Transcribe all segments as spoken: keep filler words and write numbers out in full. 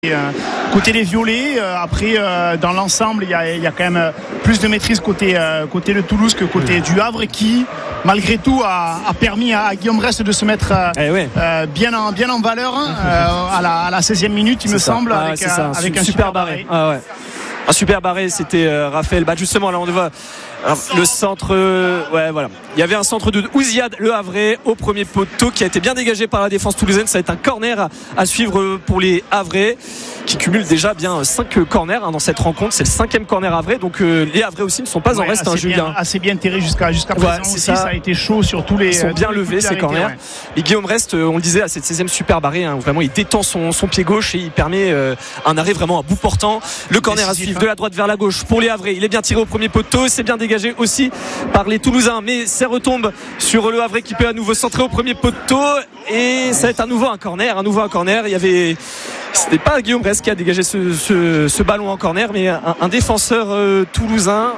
Euh, côté les violets, euh, après euh, dans l'ensemble il y a, y a quand même euh, plus de maîtrise côté, euh, côté de Toulouse que côté mmh. du Havre, qui malgré tout a, a permis à, à Guillaume Rest de se mettre euh, eh ouais. euh, bien, en, bien en valeur euh, à, la, à la seizième minute il c'est me ça. semble ah, avec, ça, euh, avec un, un super, super barré, barré. Ah ouais. Un super barré, c'était euh, Raphaël. Bah justement là on voit alors, le centre, euh, ouais voilà. Il y avait un centre de Ouziad, le Havrais, au premier poteau qui a été bien dégagé par la défense toulousaine. Ça va être un corner à, à suivre pour les Havrais, qui cumulent déjà bien cinq corners hein, dans cette rencontre. C'est le cinquième corner Havrais, donc euh, les Havrais aussi ne sont pas ouais, en reste, hein, Julien. Bien, assez bien terré jusqu'à jusqu'à présent ouais, aussi. Ça. ça a été chaud sur tous les. Ils sont euh, bien levés ces corners. Ouais. Et Guillaume Rest, euh, on le disait, à cette seizième super barré, hein, où vraiment il détend son, son pied gauche et il permet euh, un arrêt vraiment à bout portant. Le corner à suivre de la droite vers la gauche pour les Havrais. Il est bien tiré au premier poteau, c'est bien dégagé aussi par les Toulousains, mais ça retombe sur le Havrais qui peut à nouveau centrer au premier poteau et ça va être à nouveau un corner, à nouveau un corner. Il y avait, c'était pas Guillaume Rest qui a dégagé ce, ce, ce ballon en corner, mais un, un défenseur euh, toulousain.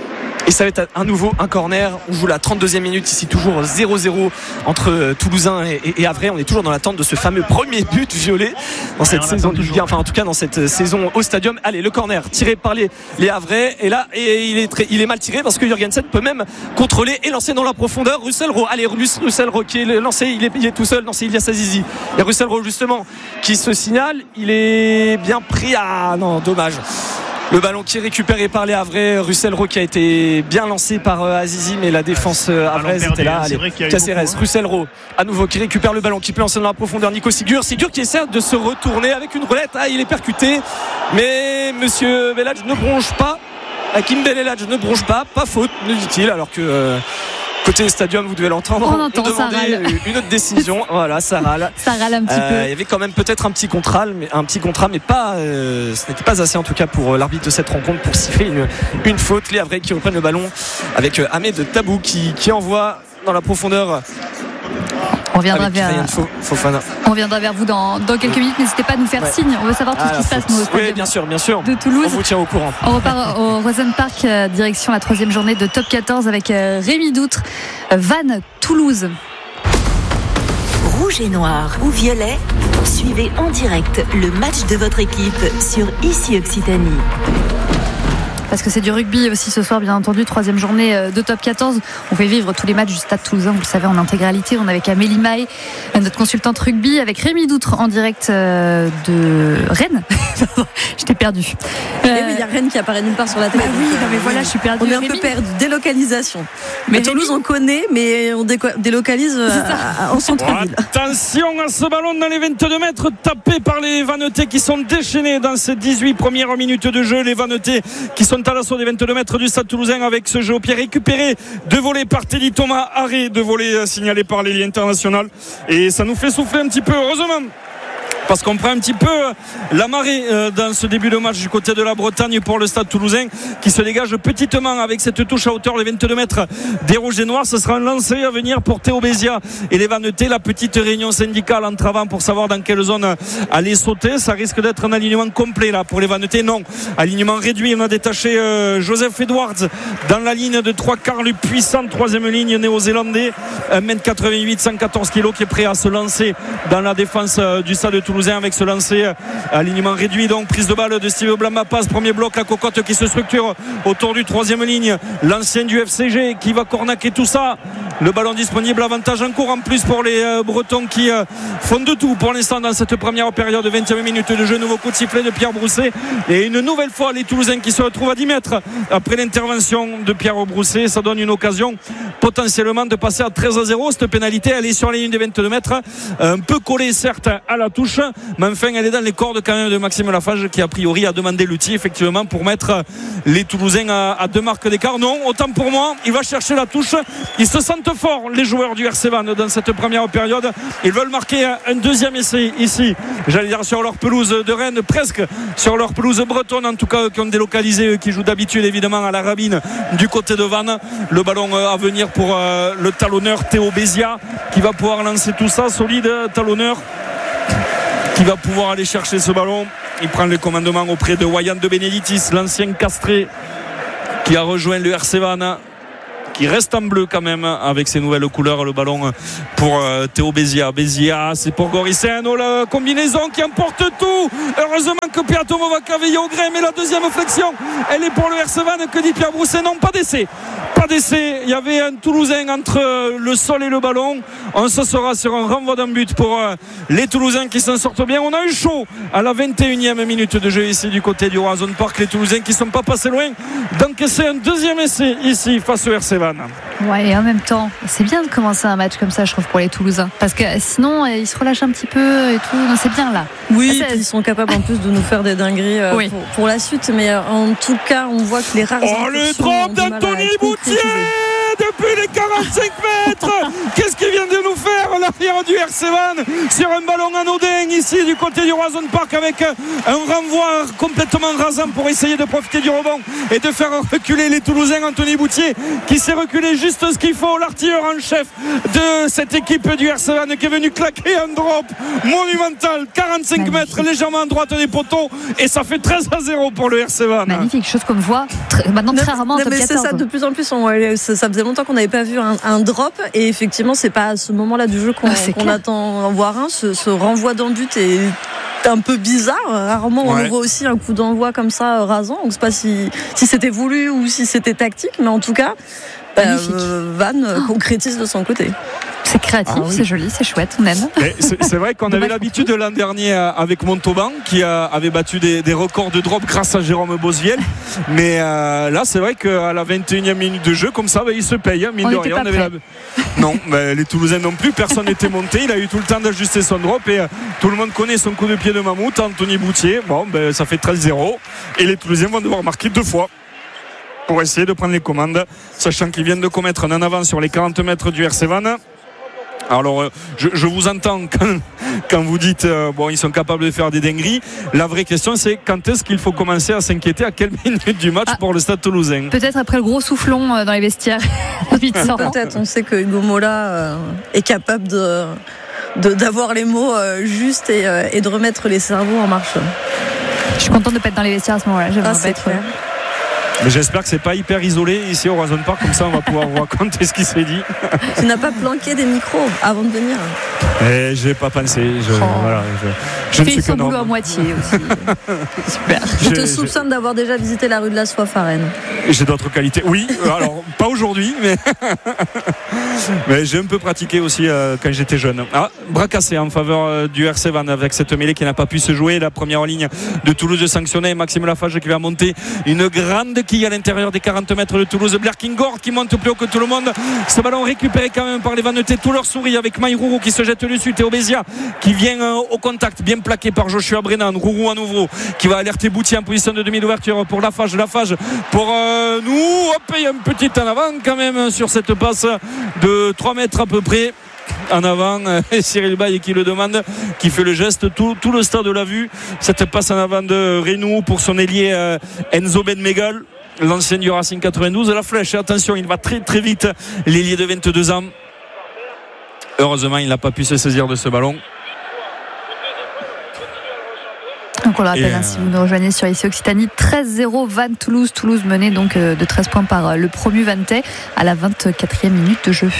Et ça va être à nouveau un corner. On joue la trente-deuxième minute ici, toujours zéro zéro entre Toulousain et, et, et Havrais. On est toujours dans l'attente de ce fameux premier but violet dans cette saison du Ligue un, enfin en tout cas dans cette saison au Stadium. Allez, le corner tiré par les, les Havrais, et là et il, est très, il est mal tiré parce que Jurgensen peut même contrôler et lancer dans la profondeur. Russell Rowe, allez Russell Rowe qui est lancé, il est, il est tout seul, non c'est Ilyas Azizi. Il y a Russell Rowe justement qui se signale, il est bien pris, ah non dommage. Le ballon qui est récupéré par les Havrais, Russell Rowe qui a été bien lancé par euh, Azizi, mais la défense euh, havraise était là. Allez, Caceres, Russell Rowe à nouveau qui récupère le ballon, qui peut lancer dans la profondeur. Nico Sigur, Sigur qui essaie de se retourner avec une roulette. Ah, il est percuté, mais Monsieur Belhadj ne bronche pas. Hakim Belhadj ne bronche pas, pas faute, nous dit-il, alors que. Euh, Côté Stadium, vous devez l'entendre. On entend, ça râle. Une autre décision. Voilà, ça râle. Ça râle un petit euh, peu. Il y avait quand même peut-être un petit contrat, mais un petit contrat, mais pas. Euh, ce n'était pas assez en tout cas pour l'arbitre de cette rencontre pour siffler une, une faute. Les Havrais qui reprennent le ballon avec Ahmed Tabou qui, qui envoie dans la profondeur. On reviendra, vers, on reviendra vers vous dans, dans quelques minutes. N'hésitez pas à nous faire ouais. signe. On veut savoir tout ah, ce qui se passe nous, au Stadium oui, bien sûr, bien sûr. de Toulouse. On vous tient au courant. On repart au Rosen Park, euh, direction la troisième journée de Top quatorze avec euh, Rémi Doutre, euh, Vannes, Toulouse. Rouge et noir ou violet, suivez en direct le match de votre équipe sur Ici Occitanie. Parce que c'est du rugby aussi ce soir, bien entendu, troisième journée de Top quatorze. On fait vivre tous les matchs du Stade Toulousain, vous le savez, en intégralité. On est avec Amélie Maille, notre consultante rugby, avec Rémi Doutre en direct de Rennes. Je t'ai perdu. Euh... Et oui, il y a Rennes qui apparaît nulle part sur la télé. Bah oui, non, mais voilà, je suis perdue. On est un peu perdu. Délocalisation. Mais à Toulouse, on connaît, mais on déco- délocalise à, à, en centre-ville. Attention à ce ballon dans les vingt-deux mètres, tapé par les Vannetais qui sont déchaînés dans ces dix-huit premières minutes de jeu. Les Vannetais qui sont à l'assaut des vingt-deux mètres du Stade Toulousain avec ce jeu au pied récupéré de volée par Teddy Thomas, arrêt de volée signalé par l'Élie International, et ça nous fait souffler un petit peu, heureusement, parce qu'on prend un petit peu la marée dans ce début de match du côté de la Bretagne pour le Stade Toulousain qui se dégage petitement avec cette touche à hauteur des vingt-deux mètres des Rouges et Noirs. Ce sera un lancer à venir pour Théo Bézia et les Vannetais. La petite réunion syndicale entre avant pour savoir dans quelle zone aller sauter. Ça risque d'être un alignement complet là pour les Vannetais. Non, alignement réduit. On a détaché euh, Joseph Edwards dans la ligne de trois quarts, le puissant troisième ligne néo-zélandais, un mètre quatre-vingt-huit, cent quatorze kilos, qui est prêt à se lancer dans la défense euh, du Stade Toulousain avec ce lancer, alignement réduit, donc prise de balle de Steve Blamba, passe, premier bloc, la cocotte qui se structure autour du troisième ligne, l'ancien du F C G qui va cornaquer tout ça. Le ballon disponible, avantage en cours en plus pour les euh, Bretons qui euh, font de tout pour l'instant dans cette première période de vingtième minute de jeu. Nouveau coup de sifflet de Pierre Brousset et une nouvelle fois les Toulousains qui se retrouvent à dix mètres après l'intervention de Pierre Brousset. Ça donne une occasion potentiellement de passer à treize à zéro. Cette pénalité, elle est sur la ligne des vingt-deux mètres, un peu collée certes à la touche, mais enfin elle est dans les cordes quand même de Maxime Lafage qui a priori a demandé l'outil effectivement pour mettre les Toulousains à, à deux marques d'écart. Non, autant pour moi, il va chercher la touche. Ils se sentent forts les joueurs du R C Vannes dans cette première période. Ils veulent marquer un deuxième essai ici, j'allais dire sur leur pelouse de Rennes, presque sur leur pelouse bretonne en tout cas, qui ont délocalisé, qui jouent d'habitude évidemment à la Rabine du côté de Vannes. Le ballon à venir pour euh, le talonneur Théo Bézia qui va pouvoir lancer tout ça, solide talonneur qui va pouvoir aller chercher ce ballon. Il prend le commandement auprès de Wayan de Benedictis, l'ancien castré qui a rejoint le R C Vannes. qui reste en bleu quand même avec ses nouvelles couleurs. Le ballon pour euh, Théo Bézia. Bézia, c'est pour Goricen. Oh, la combinaison qui emporte tout. Heureusement que Peato Movaca veille au gré, mais la deuxième flexion, elle est pour le Hersevan. Que dit Pierre Brousset? Non, pas d'essai. Pas d'essai. Il y avait un Toulousain entre le sol et le ballon. On se sera sur un renvoi d'un but pour euh, les Toulousains qui s'en sortent bien. On a eu chaud à la vingt et unième minute de jeu ici du côté du Horizon Park. Les Toulousains qui ne sont pas passés loin d'encaisser un deuxième essai ici face au Hersevan. Ouais, et en même temps, c'est bien de commencer un match comme ça, je trouve, pour les Toulousains. Parce que sinon, ils se relâchent un petit peu et tout. Non, c'est bien là. Oui, ils sont capables en plus de nous faire des dingueries euh, oui. pour, pour la suite. Mais euh, en tout cas, on voit que les rares. Oh, le drop d'Anthony Boutier depuis les quarante-cinq mètres. Qu'est-ce qu'il vient de nous faire l'arrière du Hersevan sur un ballon anodin ici du côté du Horizon Park avec un renvoi complètement rasant pour essayer de profiter du rebond et de faire reculer les Toulousains. Anthony Boutier qui s'est reculé juste ce qu'il faut, l'artilleur en chef de cette équipe du Hersevan qui est venu claquer un drop monumental, quarante-cinq Magnifique. mètres légèrement à droite des poteaux, et ça fait treize à zéro pour le Hersevan. Magnifique, chose qu'on voit très, maintenant très rarement en top mais c'est quatorze. ça, de plus en plus on, ça, ça faisait longtemps qu'on n'avait pas vu un, un drop, et effectivement c'est pas à ce moment-là du jeu qu'on, ah, qu'on attend en voir un. Ce, ce renvoi d'un but est un peu bizarre. Rarement ouais. on voit aussi un coup d'envoi comme ça rasant. On ne sait pas si, si c'était voulu ou si c'était tactique, mais en tout cas euh, Van oh. concrétise de son côté. C'est créatif, ah oui. c'est joli, c'est chouette, on aime. C'est, c'est vrai qu'on avait l'habitude de l'an dernier avec Montauban qui a, avait battu des, des records de drop grâce à Jérôme Bosviel. Mais euh, là, c'est vrai qu'à la vingt et unième minute de jeu, comme ça, bah, il se paye. Hein, mine on de rien. On avait la... Non, bah, les Toulousains non plus. Personne n'était monté. Il a eu tout le temps d'ajuster son drop et euh, tout le monde connaît son coup de pied de mammouth. Anthony Boutier. Bon, bah, ça fait treize zéro. Et les Toulousains vont devoir marquer deux fois pour essayer de prendre les commandes, sachant qu'ils viennent de commettre un en avant sur les quarante mètres du Hersevan. Alors je, je vous entends quand, quand vous dites euh, bon, ils sont capables de faire des dingueries. La vraie question, c'est quand est-ce qu'il faut commencer à s'inquiéter, à quelle minute du match ah, pour le Stade Toulousain? Peut-être après le gros soufflon euh, dans les vestiaires. Peut-être, on sait que Hugo Mola euh, est capable de, de, d'avoir les mots euh, justes et, euh, et de remettre les cerveaux en marche. Je suis contente de pas être dans les vestiaires à ce moment-là. Ah, c'est clair. Mais j'espère que c'est pas hyper isolé ici au Horizon Park, comme ça on va pouvoir vous raconter ce qui s'est dit. Tu n'as pas planqué des micros avant de venir? Et j'ai pas pensé. Je, oh. voilà, je, je ne suis son boulot à moitié aussi. Super. Je te soupçonne d'avoir déjà visité la rue de la Soif à Rennes. J'ai d'autres qualités. Oui, alors pas aujourd'hui, mais mais j'ai un peu pratiqué aussi euh, quand j'étais jeune. Ah, bras cassé en faveur euh, du Hersevan avec cette mêlée qui n'a pas pu se jouer. La première ligne de Toulouse sanctionnée. Maxime Lafage qui va monter une grande quille à l'intérieur des quarante mètres de Toulouse. Blair Kingor qui monte plus haut que tout le monde. Ce ballon récupéré quand même par les Vannetais. Tout leur sourit avec Maïrourou qui se jette dessus. Théo Bézia qui vient euh, au contact, bien plaqué par Joshua Brennan. Rourou à nouveau qui va alerter Boutier en position de demi d'ouverture pour Lafage. Lafage pour euh, nous. Hop, il y a un petit en avant quand même sur cette passe de trois mètres à peu près en avant. Et Cyril Baye qui le demande, qui fait le geste. Tout, tout le stade l'a vu. Cette passe en avant de Renou pour son ailier euh, Enzo Benmegal, l'ancien du Racing quatre-vingt-douze. La flèche, attention, il va très très vite, l'ailier de vingt-deux ans. Heureusement, il n'a pas pu se saisir de ce ballon. Donc on le rappelle, euh... hein, si vous nous rejoignez sur ici Occitanie, treize zéro Van Toulouse. Toulouse menée donc euh, de treize points par euh, le promu Vannetais à la vingt-quatrième minute de jeu.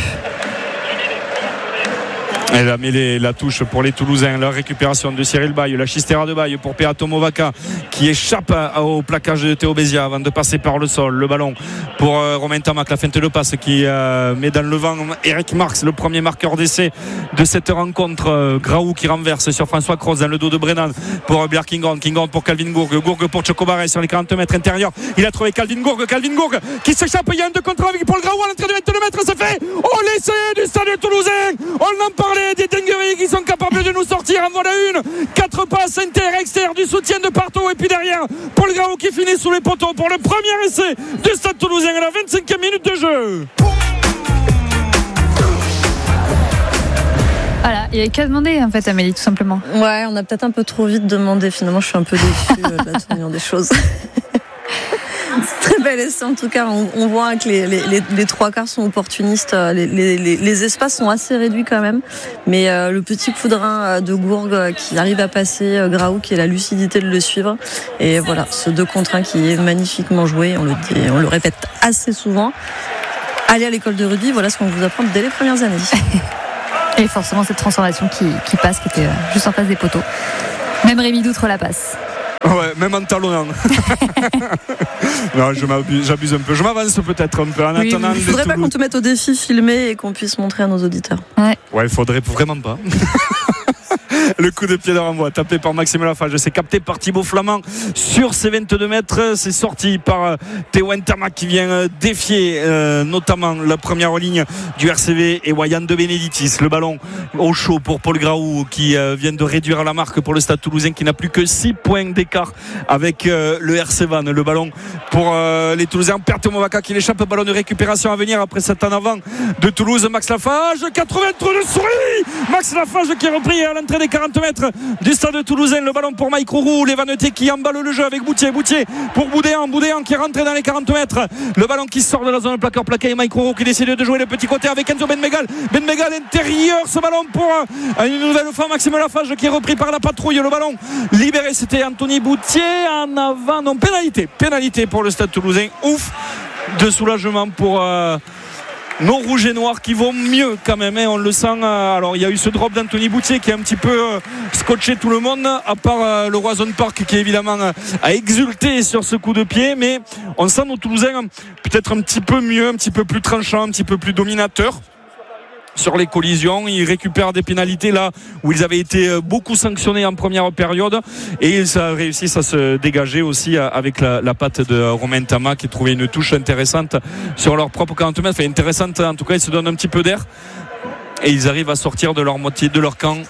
Elle a mêlé la touche pour les Toulousains. La récupération de Cyril Baye, la chistera de Baye pour Peato Movaca qui échappe au plaquage de Théo Bézia avant de passer par le sol. Le ballon pour euh, Romain Tamac, la feinte de passe qui euh, met dans le vent Eric Marx, le premier marqueur d'essai de cette rencontre. euh, Graou qui renverse sur François Cross dans le dos de Brennan pour euh, Blair Kinghorn. Kinghorn pour Calvin Gourgue. Gourgue pour Chocobaré sur les quarante mètres intérieurs. Il a trouvé Calvin Gourgue. Calvin Gourgue qui s'échappe. Il y a un deux contre avec Paul Graou à l'entrée de vingt-deux mètres. C'est fait. Oh, l'essai du stade toulousain. On en parlait. Des dingueries qui sont capables de nous sortir. En voilà une. Quatre passes inter-extérieur du soutien de partout. Et puis derrière, Paul Graou qui finit sous les poteaux pour le premier essai du Stade Toulousain à la vingt-cinquième minute de jeu. Voilà, il n'y avait qu'à demander en fait, Amélie, tout simplement. Ouais, on a peut-être un peu trop vite demandé. Finalement, je suis un peu déçue euh, de la tournure des choses. Très bel essai en tout cas. On, on voit que les, les, les, les trois quarts sont opportunistes. Les, les, les espaces sont assez réduits quand même. Mais euh, le petit coup de rein de Gourgue euh, qui arrive à passer euh, Graou, qui a la lucidité de le suivre. Et voilà, ce deux contre un qui est magnifiquement joué. On le dit, on le répète assez souvent. allez à l'école de rugby, voilà ce qu'on vous apprend dès les premières années. Et forcément cette transformation qui, qui passe, qui était juste en face des poteaux. Même Rémi Doutre la passe. Ouais, même en talonnant. Non, je m'abuse, j'abuse un peu. Je m'avance peut-être un peu en oui, attendant. Il ne faudrait pas qu'on te mette au défi filmé et qu'on puisse montrer à nos auditeurs. Ouais, ouais, il faudrait vraiment pas. Le coup de pied de renvoi tapé par Maxime Lafage, c'est capté par Thibaut Flamand sur ses vingt-deux mètres, c'est sorti par Théo Ntamak qui vient défier euh, notamment la première ligne du R C V et Wayan de Benedictis. Le ballon au chaud pour Paul Graou qui euh, vient de réduire la marque pour le Stade Toulousain qui n'a plus que six points d'écart avec euh, le R C Van. Le ballon pour euh, les Toulousains, Perte Movaka qui l'échappe, ballon de récupération à venir après cet en avant de Toulouse. Max Lafage, quatre-vingts de souris, Max Lafage qui est repris à l'entrée des quarante mètres du Stade Toulousain. Le ballon pour Mike Roux, les Vannetais qui emballent le jeu avec Boutier, Boutier pour Boudéan, Boudéan qui est rentré dans les quarante mètres. Le ballon qui sort de la zone plaqueur plaqué et Mike Roux qui décide de jouer le petit côté avec Enzo Benmegal. Benmegal intérieur, ce ballon pour une nouvelle fois Maxime Lafage qui est repris par la patrouille. Le ballon libéré, c'était Anthony Boutier en avant. Non, pénalité, pénalité pour le Stade Toulousain. Ouf de soulagement pour euh, nos rouges et noirs qui vont mieux quand même, hein, on le sent. Euh, alors il y a eu ce drop d'Anthony Boutier qui a un petit peu euh, scotché tout le monde, à part euh, le Roison Park qui évidemment euh, a exulté sur ce coup de pied, mais on sent nos Toulousains peut-être un petit peu mieux, un petit peu plus tranchant, un petit peu plus dominateur sur les collisions. Ils récupèrent des pénalités là où ils avaient été beaucoup sanctionnés en première période et ils réussissent à se dégager aussi avec la, la patte de Romain Tama qui trouvait une touche intéressante sur leur propre quarante mètres, enfin intéressante en tout cas, ils se donnent un petit peu d'air et ils arrivent à sortir de leur moitié de leur camp.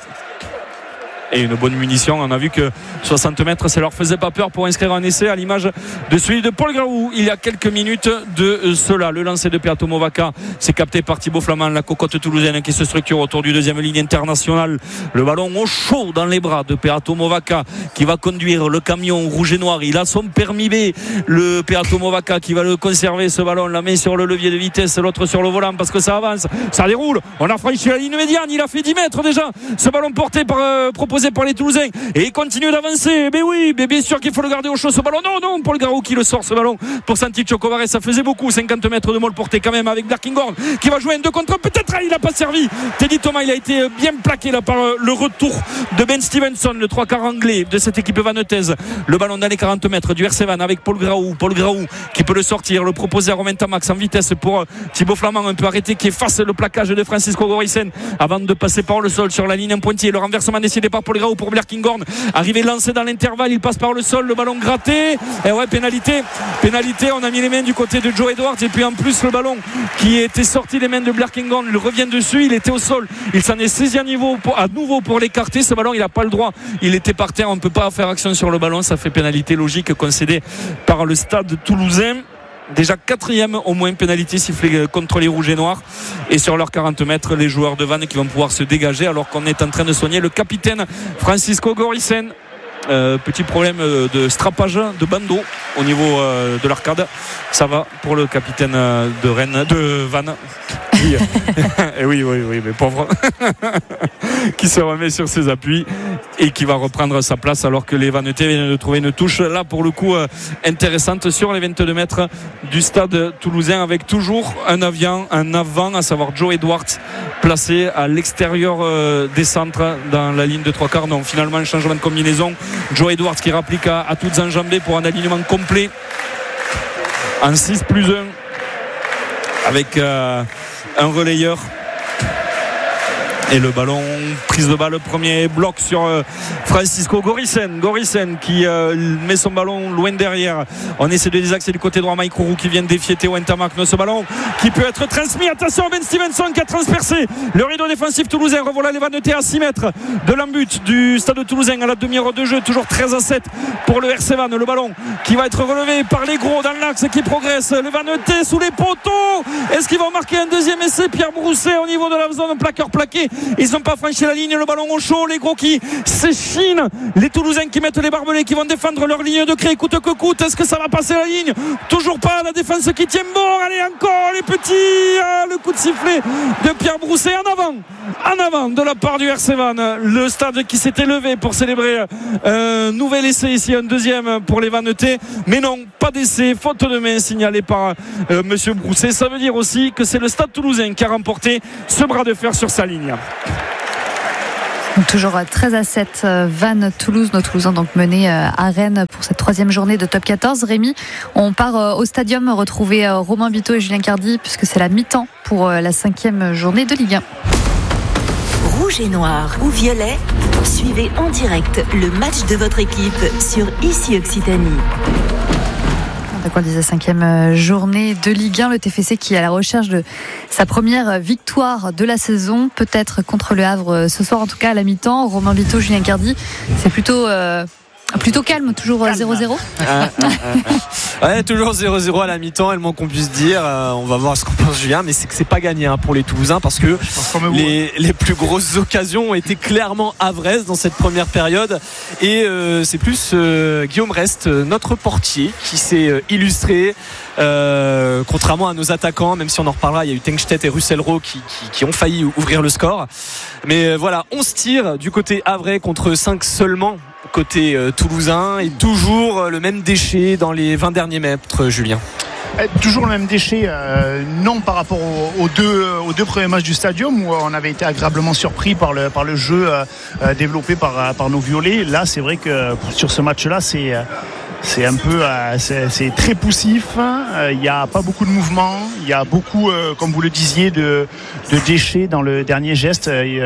Et une bonne munition, on a vu que soixante mètres ça leur faisait pas peur pour inscrire un essai à l'image de celui de Paul Graou il y a quelques minutes de cela. Le lancer de Peato Movaka, c'est capté par Thibaut Flamand, la cocotte toulousaine qui se structure autour du deuxième ligne internationale. Le ballon au chaud dans les bras de Peato Movaka qui va conduire le camion rouge et noir. Il a son permis B, le Peato Movaka qui va le conserver ce ballon, la main sur le levier de vitesse, l'autre sur le volant parce que ça avance, ça déroule. On a franchi la ligne médiane, il a fait dix mètres déjà. Ce ballon porté par euh, proposé par les Toulousains et il continue d'avancer. Mais oui, mais bien sûr qu'il faut le garder au chaud ce ballon. Non, non, Paul Garou qui le sort ce ballon pour Santi Chocobares. Ça faisait beaucoup, cinquante mètres de molle porté quand même avec Blackingorn qui va jouer un deux contre un. Peut-être il n'a pas servi. Teddy Thomas, il a été bien plaqué là par le retour de Ben Stevenson, le trois quarts anglais de cette équipe vanetaise. Le ballon dans les quarante mètres du R C Van avec Paul Graou. Paul Graou qui peut le sortir, le proposer à Romain Tamax en vitesse pour Thibaut Flamand un peu arrêté qui efface le plaquage de Francisco Gorissen avant de passer par le sol sur la ligne en pointillé. Le renversement décidé par Paul Graou pour Blackingorn, arrivé lancé dans l'intervalle, il passe par le sol, le ballon gratté et ouais, pénalité, pénalité, on a mis les mains du côté de Joe Edwards et puis en plus le ballon qui était sorti des mains de Blackingorn, il revient dessus, il était au sol, il s'en est saisi à, niveau pour, à nouveau pour l'écarter, ce ballon il n'a pas le droit, il était par terre, on ne peut pas faire action sur le ballon, ça fait pénalité logique concédée par le Stade Toulousain. Déjà quatrième au moins pénalité sifflée contre les rouges et noirs et sur leurs quarante mètres les joueurs de Vannes qui vont pouvoir se dégager alors qu'on est en train de soigner le capitaine Francisco Gorissen. Euh, petit problème de strapage de bandeau au niveau euh, de l'arcade, ça va pour le capitaine de Rennes, de Vannes. Oui. Et oui, oui, oui, mais pauvre qui se remet sur ses appuis et qui va reprendre sa place alors que les Vannetais viennent de trouver une touche là pour le coup euh, intéressante sur les vingt-deux mètres du Stade Toulousain avec toujours un avion, un avant à savoir Joe Edwards placé à l'extérieur euh, des centres dans la ligne de trois quarts. Non, finalement un changement de combinaison, Joe Edwards qui rapplique à, à toutes enjambées pour un alignement complet en six plus un avec euh, un relayeur et le ballon, prise de balle, premier bloc sur euh, Francisco Gorissen Gorissen qui euh, met son ballon loin derrière. On essaie de désaxer du côté droit Mike Roux qui vient de défier Théo Ntamak. Ce ballon qui peut être transmis, attention Ben Stevenson qui a transpercé le rideau défensif toulousain. Revoilà les Vannetais à six mètres de l'embut du Stade Toulousain à la demi-heure de jeu, toujours treize à sept pour le R C Van. Le ballon qui va être relevé par les gros dans l'axe qui progresse, les Vannetais sous les poteaux. Est-ce qu'ils vont marquer un deuxième essai? Pierre Brousset au niveau de la zone plaqueur plaqué Ils n'ont pas franchi la ligne, le ballon au chaud, les gros qui s'échinent, les Toulousains qui mettent les barbelés, qui vont défendre leur ligne de cré, coûte que coûte. Est-ce que ça va passer la ligne? Toujours pas, la défense qui tient bon. Allez, encore les petits, ah, le coup de sifflet de Pierre Brousset en avant, en avant de la part du R C Vannes. Le stade qui s'était levé pour célébrer un nouvel essai ici, un deuxième pour les Vannetais, mais non, pas d'essai, faute de main signalée par euh, monsieur Brousset. Ça veut dire aussi que c'est le Stade Toulousain qui a remporté ce bras de fer sur sa ligne. Donc toujours treize à sept, Vannes-Toulouse, nos Toulousains donc menés à Rennes pour cette troisième journée de top quatorze. Rémi, on part au stadium retrouver Romain Biteau et Julien Cardy puisque c'est la mi-temps pour la cinquième journée de Ligue un. Rouge et noir ou violet, suivez en direct le match de votre équipe sur Ici Occitanie. Donc on disait cinquième journée de Ligue un, le T F C qui est à la recherche de sa première victoire de la saison, peut-être contre le Havre ce soir, en tout cas à la mi-temps. Romain Biteau, Julien Cardy, c'est plutôt euh, plutôt calme, toujours calme. zéro zéro. Ah, ah, ah. Ouais, toujours zéro zéro à la mi-temps, et le moins qu'on puisse dire. Euh, on va voir ce qu'en pense Julien, mais c'est que c'est pas gagné hein, pour les Toulousains parce que les, les plus grosses occasions ont été clairement havraises dans cette première période, et euh, c'est plus euh, Guillaume Rest, notre portier, qui s'est euh, illustré. Euh, contrairement à nos attaquants, même si on en reparlera, il y a eu Tengstedt et Russelro qui, qui, qui ont failli ouvrir le score, mais euh, voilà, onze tirs du côté havrais contre cinq seulement côté euh, toulousain, et toujours euh, le même déchet dans les vingt derniers mètres, Julien. Toujours le même déchet, euh, non par rapport aux, aux, deux, aux deux premiers matchs du Stadium où on avait été agréablement surpris par le, par le jeu euh, développé par, par nos violets. Là, c'est vrai que sur ce match-là, c'est... C'est un peu, euh, c'est, c'est très poussif. Il n'y a pas beaucoup de mouvement. Il y a beaucoup, euh, comme vous le disiez, de, de déchets dans le dernier geste.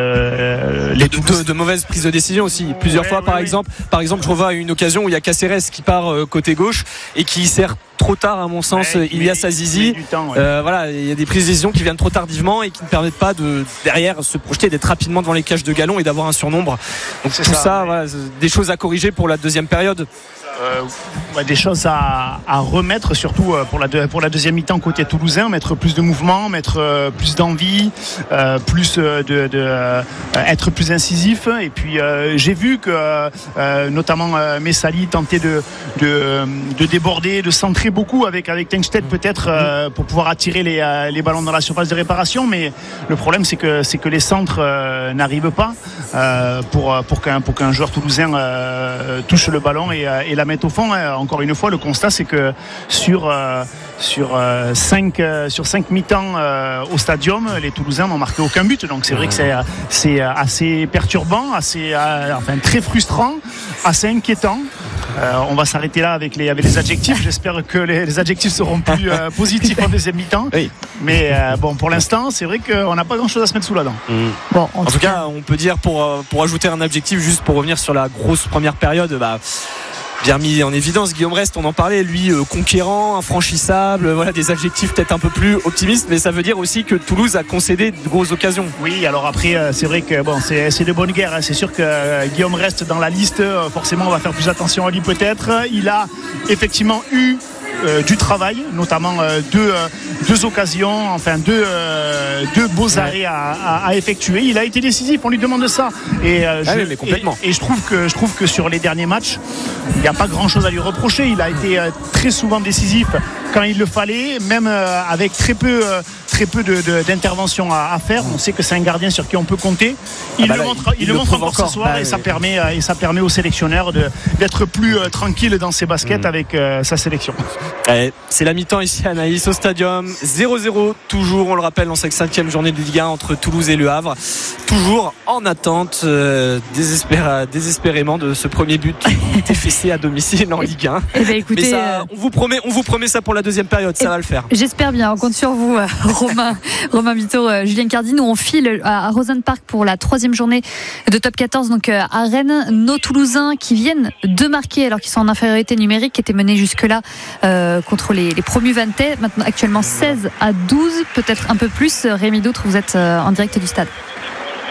Euh, les de, de, de mauvaises prises de décision aussi. Plusieurs ouais, fois, ouais, par ouais. exemple, par exemple, je revois une occasion où il y a Caceres qui part euh, côté gauche et qui sert trop tard, à mon sens, ouais, Ilias Azizi. Ouais. Euh, voilà, il y a des prises de décision qui viennent trop tardivement et qui ne permettent pas de derrière se projeter, d'être rapidement devant les cages de galon et d'avoir un surnombre. Donc c'est tout ça, ça ouais. voilà, des choses à corriger pour la deuxième période. Euh, ouais, des choses à, à remettre, surtout pour la, de, pour la deuxième mi-temps côté toulousain, mettre plus de mouvement, mettre euh, plus d'envie, euh, plus de, de euh, être plus incisif. Et puis euh, j'ai vu que euh, notamment euh, Messali tentait de, de, de déborder, de centrer beaucoup avec, avec Tengstedt peut-être euh, pour pouvoir attirer les, euh, les ballons dans la surface de réparation, mais le problème c'est que, c'est que les centres euh, n'arrivent pas euh, pour, pour, qu'un, pour qu'un joueur toulousain euh, touche le ballon et, et la mettre au fond. Encore une fois, le constat c'est que sur euh, sur euh, cinq euh, sur cinq mi-temps euh, au Stadium, les Toulousains n'ont marqué aucun but. Donc c'est vrai que c'est c'est assez perturbant, assez euh, enfin très frustrant, assez inquiétant. Euh, on va s'arrêter là avec les, avec les adjectifs. J'espère que les, les adjectifs seront plus euh, positifs en deuxième mi-temps. Oui. Mais euh, bon, pour l'instant, c'est vrai qu'on n'a pas grand-chose à se mettre sous la dent. Mmh. Bon, en, en tout cas, cas, on peut dire pour pour ajouter un adjectif, juste pour revenir sur la grosse première période, bah. Bien mis en évidence, Guillaume Rest, on en parlait, lui euh, conquérant, infranchissable, voilà des adjectifs peut-être un peu plus optimistes, mais ça veut dire aussi que Toulouse a concédé de grosses occasions. Oui, alors après euh, c'est vrai que bon, c'est, c'est de bonne guerre, hein. C'est sûr que euh, Guillaume Rest dans la liste, euh, forcément on va faire plus attention à lui peut-être. Il a effectivement eu Euh, du travail, notamment euh, deux, euh, deux occasions, enfin deux, euh, deux beaux arrêts à, à, à effectuer. Il a été décisif, on lui demande ça. Et, euh, ah je, oui, mais complètement. Et, et je trouve que je trouve que sur les derniers matchs, il n'y a pas grand-chose à lui reprocher. Il a été euh, très souvent décisif quand il le fallait, même euh, avec très peu, euh, très peu de, de, d'interventions à, à faire. On sait que c'est un gardien sur qui on peut compter. Il ah bah le là, montre, il, il le montre encore, encore ce soir, bah, et, oui. ça permet, euh, et ça permet au sélectionneur de, d'être plus euh, tranquille dans ses baskets mmh. avec euh, sa sélection. Ouais, c'est la mi-temps ici à Naïs au Stadium, zéro zéro toujours, on le rappelle, dans cette cinquième journée de Ligue un entre Toulouse et Le Havre, toujours en attente euh, désespér- désespérément de ce premier but T F C à domicile en Ligue un. Eh ben, écoutez, mais ça, on vous promet, on vous promet ça pour la deuxième période, ça va le faire. J'espère bien, on compte sur vous, Romain, Romain Biteau, Julien Cardy. Nous on file à Rosen Park pour la troisième journée de top quatorze, donc à Rennes. Nos Toulousains qui viennent de marquer alors qu'ils sont en infériorité numérique, qui étaient menés jusque-là euh, contre les, les promus Vannetais, maintenant actuellement seize à douze, peut-être un peu plus. Rémi Doutre, vous êtes en direct du stade.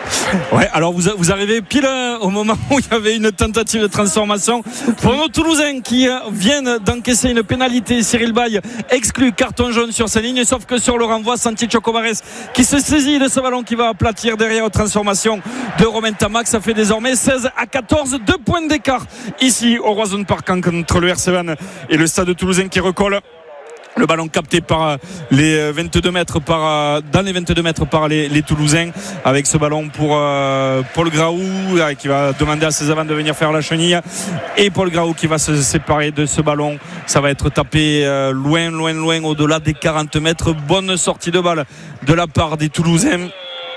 Ouais, alors vous, vous arrivez pile au moment où il y avait une tentative de transformation pour nos Toulousains qui viennent d'encaisser une pénalité. Cyril Baille exclut, carton jaune sur sa ligne, sauf que sur le renvoi, Santi Chocobares qui se saisit de ce ballon qui va aplatir derrière transformation de Romain Tamac. Ça fait désormais seize à quatorze, deux points d'écart ici au Roison Park entre le R C Vannes et le Stade Toulousain qui recolle. Le ballon capté par les vingt-deux mètres par, dans les vingt-deux mètres par les, les Toulousains, avec ce ballon pour euh, Paul Graou qui va demander à Cézanne de venir faire la chenille, et Paul Graou qui va se séparer de ce ballon. Ça va être tapé euh, loin loin loin au-delà des quarante mètres. Bonne sortie de balle de la part des Toulousains.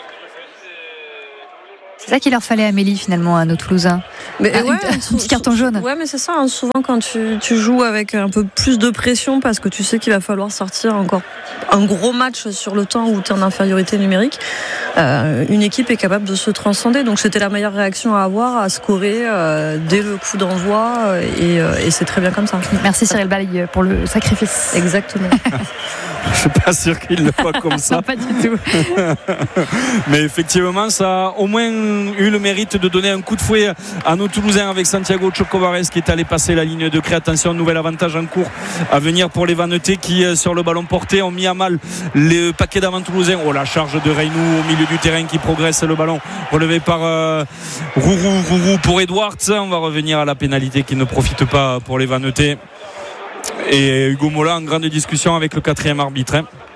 C'est ça qu'il leur fallait, Amélie, finalement, à nos Toulousains. Mais ah, ouais, un, un petit carton jaune. Ouais, mais c'est ça. Hein, souvent, quand tu, tu joues avec un peu plus de pression, parce que tu sais qu'il va falloir sortir encore un gros match sur le temps où tu es en infériorité numérique, euh, une équipe est capable de se transcender. Donc, c'était la meilleure réaction à avoir, à scorer euh, dès le coup d'envoi. Et, euh, et c'est très bien comme ça. Merci Cyril Baille pour le sacrifice. Exactement. Je suis pas sûr qu'il le fasse comme ça. Non, pas du tout. Mais effectivement, ça a au moins eu le mérite de donner un coup de fouet à nos Toulousains avec Santiago Chocobares qui est allé passer la ligne de cré. Attention, nouvel avantage en cours à venir pour les Vannetais qui, sur le ballon porté, ont mis à mal le paquet d'avant toulousains. Oh, la charge de Reynou au milieu du terrain qui progresse. Le ballon relevé par euh, Rourou, Rourou pour Edwards. On va revenir à la pénalité qui ne profite pas pour les Vannetais. Et Hugo Mola en grande discussion avec le quatrième arbitre.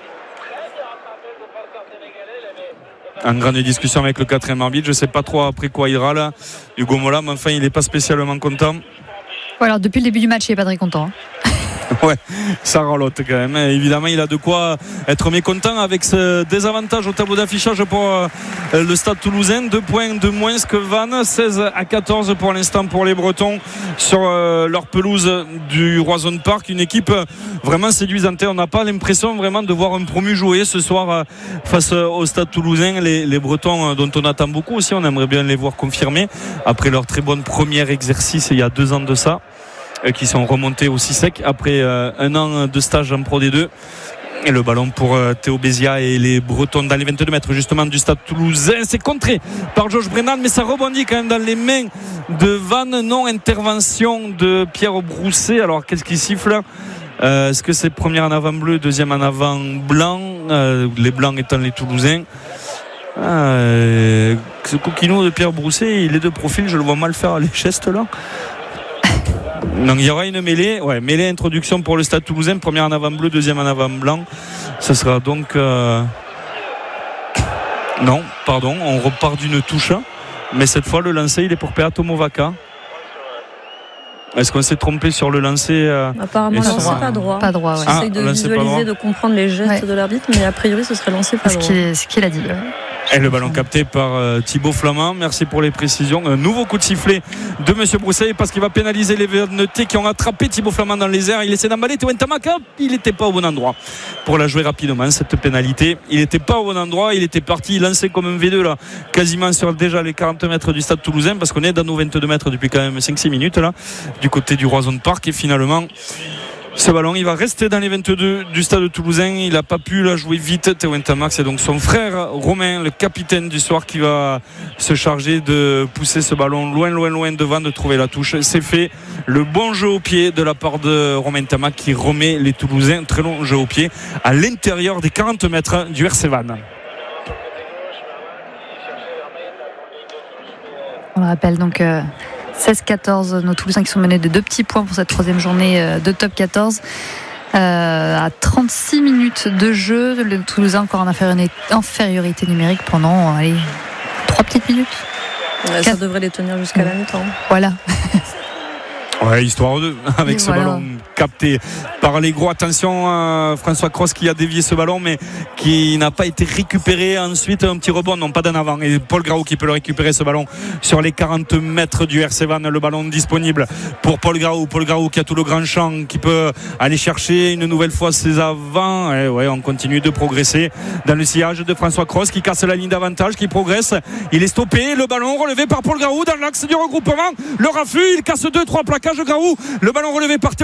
En grande discussion avec le quatrième arbitre. Je ne sais pas trop après quoi il râle, Hugo Mola, mais enfin il n'est pas spécialement content. Ouais, alors depuis le début du match, il n'est pas très content. Hein. Ouais, ça ralote quand même. Évidemment, il a de quoi être mécontent avec ce désavantage au tableau d'affichage pour le Stade Toulousain. Deux points de moins que Vannes, seize à quatorze pour l'instant pour les Bretons sur leur pelouse du Roison Park. Une équipe vraiment séduisante. On n'a pas l'impression vraiment de voir un promu jouer ce soir face au Stade Toulousain. Les, les Bretons dont on attend beaucoup aussi, on aimerait bien les voir confirmer après leur très bon premier exercice il y a deux ans de ça, qui sont remontés aussi sec après euh, un an de stage en Pro D deux. Et le ballon pour euh, Théo Bézia et les Bretons dans les vingt-deux mètres justement du Stade Toulousain. C'est contré par Josh Brennan, mais ça rebondit quand même dans les mains de Vannes. Non intervention de Pierre Brousset. Alors qu'est-ce qui siffle? euh, Est-ce que c'est première en avant bleu, deuxième en avant blanc, euh, les blancs étant les Toulousains? euh, Ce coquino de Pierre Brousset, il est de profil, je le vois mal faire les gestes là. Donc il y aura une mêlée, ouais, mêlée introduction pour le Stade Toulousain, première en avant bleu, deuxième en avant blanc. Ce sera donc euh... non, pardon, on repart d'une touche, mais cette fois le lancer il est pour Peato Movaca. Est-ce qu'on s'est trompé sur le lancer? euh... Apparemment, non, c'est pas droit. Pas droit, ouais. J'essaye ah, de visualiser, de comprendre les gestes ouais. de l'arbitre, mais a priori, ce serait lancé pas droit. Ce qu'il a dit. Ouais. Et le ballon capté par euh, Thibaut Flamand. Merci pour les précisions. Un nouveau coup de sifflet de Monsieur Brousset parce qu'il va pénaliser les Vannetais qui ont attrapé Thibaut Flamand dans les airs. Il essaie d'emballer Théo Ntamaka. Il n'était pas au bon endroit pour la jouer rapidement, cette pénalité. Il n'était pas au bon endroit. Il était parti lancer comme un V deux là, quasiment sur déjà les quarante mètres du Stade Toulousain, parce qu'on est dans nos vingt-deux mètres depuis quand même cinq six minutes là, du côté du Roison Park. Et finalement, ce ballon il va rester dans les vingt-deux du Stade Toulousain. Il n'a pas pu la jouer vite, Théo Ntamak. C'est donc son frère Romain, le capitaine du soir, qui va se charger de pousser ce ballon loin loin loin devant, de trouver la touche. C'est fait. Le bon jeu au pied de la part de Romain Ntamak qui remet les Toulousains, très long jeu au pied, à l'intérieur des quarante mètres du R C Vannes. On le rappelle donc euh, seize quatorze, nos Toulousains qui sont menés de deux petits points pour cette troisième journée euh, de top quatorze. Euh, à trente-six minutes de jeu, le Toulousain encore en infériorité numérique pendant allez, trois petites minutes. Ouais, ça devrait les tenir jusqu'à la mi-temps. Voilà. Ouais, histoire d'eux, avec et ce voilà. ballon capté par les gros. Attention, euh, François Cross qui a dévié ce ballon, mais qui n'a pas été récupéré. Ensuite, un petit rebond, non pas d'en avant. Et Paul Graou qui peut le récupérer, ce ballon, sur les quarante mètres du R C Vannes. Le ballon disponible pour Paul Graou. Paul Graou qui a tout le grand champ, qui peut aller chercher une nouvelle fois ses avants. Et ouais, on continue de progresser dans le sillage de François Cross qui casse la ligne d'avantage, qui progresse. Il est stoppé. Le ballon relevé par Paul Graou dans l'axe du regroupement. Le raffut, il casse deux, trois plaquages. Graou, le ballon relevé par Théo Ntamak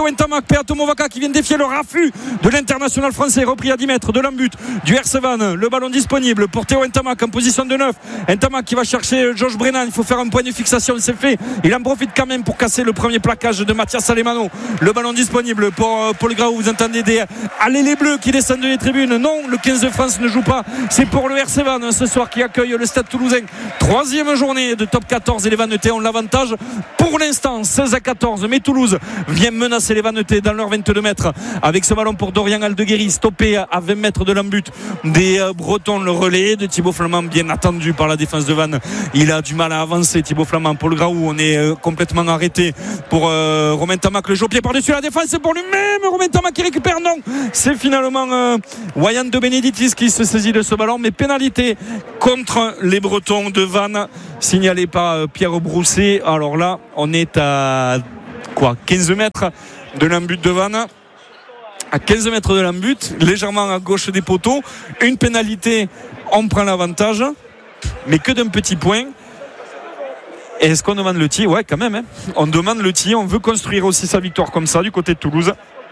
Peato Movaca qui vient défier le raffut de l'international français, repris à dix mètres de l'embut du R C Van. Le ballon disponible pour Théo Ntamak en position de neuf. Ntamak qui va chercher Josh Brennan. Il faut faire un point de fixation, c'est fait. Il en profite quand même pour casser le premier plaquage de Mathias Alemano. Le ballon disponible pour Paul Grau. Vous entendez des allez les bleus qui descendent des tribunes. Non, le quinze de France ne joue pas. C'est pour le R C Van ce soir qui accueille le Stade Toulousain. Troisième journée de top quatorze et les Vannetais ont l'avantage pour l'instant seize à quatorze. Mais Toulouse vient menacer les Vannetais dans leurs vingt-deux mètres avec ce ballon pour Dorian Aldeguerri, stoppé à vingt mètres de l'embut des Bretons. Le relais de Thibaut Flamand, bien attendu par la défense de Vannes. Il a du mal à avancer, Thibaut Flamand. Paul Graou, on est complètement arrêté pour euh, Romain Tamac. Le jeu au pied par-dessus la défense, c'est pour lui-même. Romain Tamac qui récupère, non. C'est finalement euh, Wayan de Benedictis qui se saisit de ce ballon. Mais pénalité contre les Bretons de Vannes, signalé par euh, Pierre Brousset. Alors là, on est à quoi, quinze mètres de l'embut de Vannes. À quinze mètres de l'embut, légèrement à gauche des poteaux. Une pénalité, on prend l'avantage, mais que d'un petit point. Et est-ce qu'on demande le tir? Ouais, quand même. Hein. On demande le tir. On veut construire aussi sa victoire comme ça du côté de Toulouse.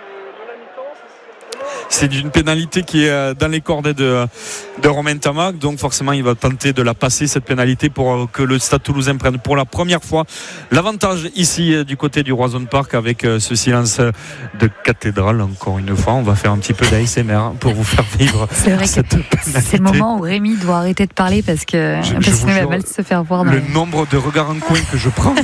C'est d'une pénalité qui est dans les cordes de, de Romain Tamac. Donc forcément il va tenter de la passer, cette pénalité, pour que le Stade Toulousain prenne pour la première fois l'avantage ici du côté du Roison Park avec ce silence de cathédrale. Encore une fois, on va faire un petit peu d'A S M R pour vous faire vivre. C'est vrai cette que pénalité. C'est le moment où Rémi doit arrêter de parler parce que je, parce je qu'il va mal se faire voir dans le les... nombre de regards en coin que je prends.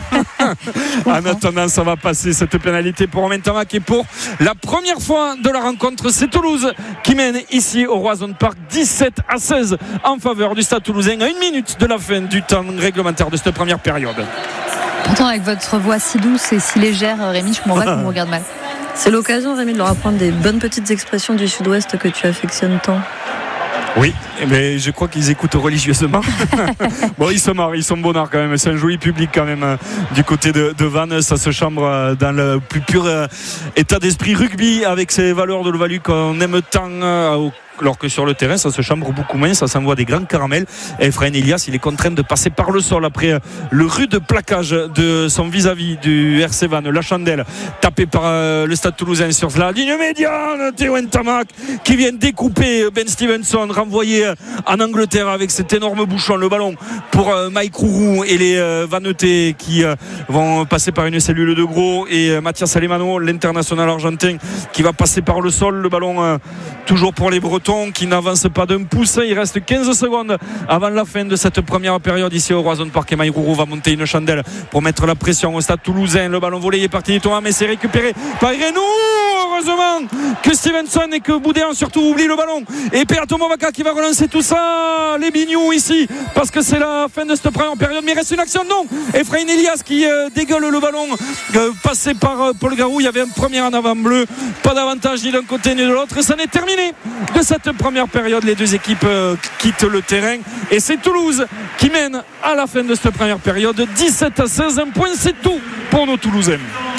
En attendant, ça va passer, cette pénalité pour Romain Tamac. Et pour la première fois de la rencontre, c'est Toulouse qui mène ici au Roison Park dix-sept à seize en faveur du Stade Toulousain à une minute de la fin du temps réglementaire de cette première période. Pourtant, avec votre voix si douce et si légère, Rémi, je comprends pas qu'on vous regarde mal. C'est l'occasion, Rémi, de leur apprendre des bonnes petites expressions du Sud-Ouest que tu affectionnes tant. Oui, mais je crois qu'ils écoutent religieusement. Bon, ils sont marrent, ils sont bonnards quand même. C'est un joli public quand même du côté de, de Vannes. Ça se chambre dans le plus pur état d'esprit rugby avec ses valeurs de le-value qu'on aime tant. Alors que sur le terrain ça se chambre beaucoup moins, ça s'envoie des grands caramels. Et Efraïn Elias, il est contraint de passer par le sol après le rude plaquage de son vis-à-vis du R C Vannes. La chandelle tapée par le Stade Toulousain sur la ligne médiane. Théo Ntamak qui vient découper Ben Stevenson, renvoyé en Angleterre avec cet énorme bouchon. Le ballon pour Mike Rourou et les Vannetais qui vont passer par une cellule de gros, et Mathias Alemano, l'international argentin, qui va passer par le sol. Le ballon toujours pour les Bretons qui n'avance pas d'un pouce. Il reste quinze secondes avant la fin de cette première période ici au Roison Park, et Maïrourou va monter une chandelle pour mettre la pression au Stade Toulousain. Le ballon volé est parti du Thomas, mais c'est récupéré par Irenou. Heureusement que Stevenson et que Boudéan surtout oublient le ballon, et Peato Movaca qui va relancer tout ça. Les Bignous ici parce que c'est la fin de cette première période, mais il reste une action. Non, Efraïn Elias qui euh, dégueule le ballon euh, passé par euh, Paul Garou. Il y avait un premier en avant bleu, pas d'avantage ni d'un côté ni de l'autre, et ça n'est terminé de cette première période. Les deux équipes euh, quittent le terrain, et c'est Toulouse qui mène à la fin de cette première période dix-sept à seize. Un point, c'est tout pour nos Toulousains.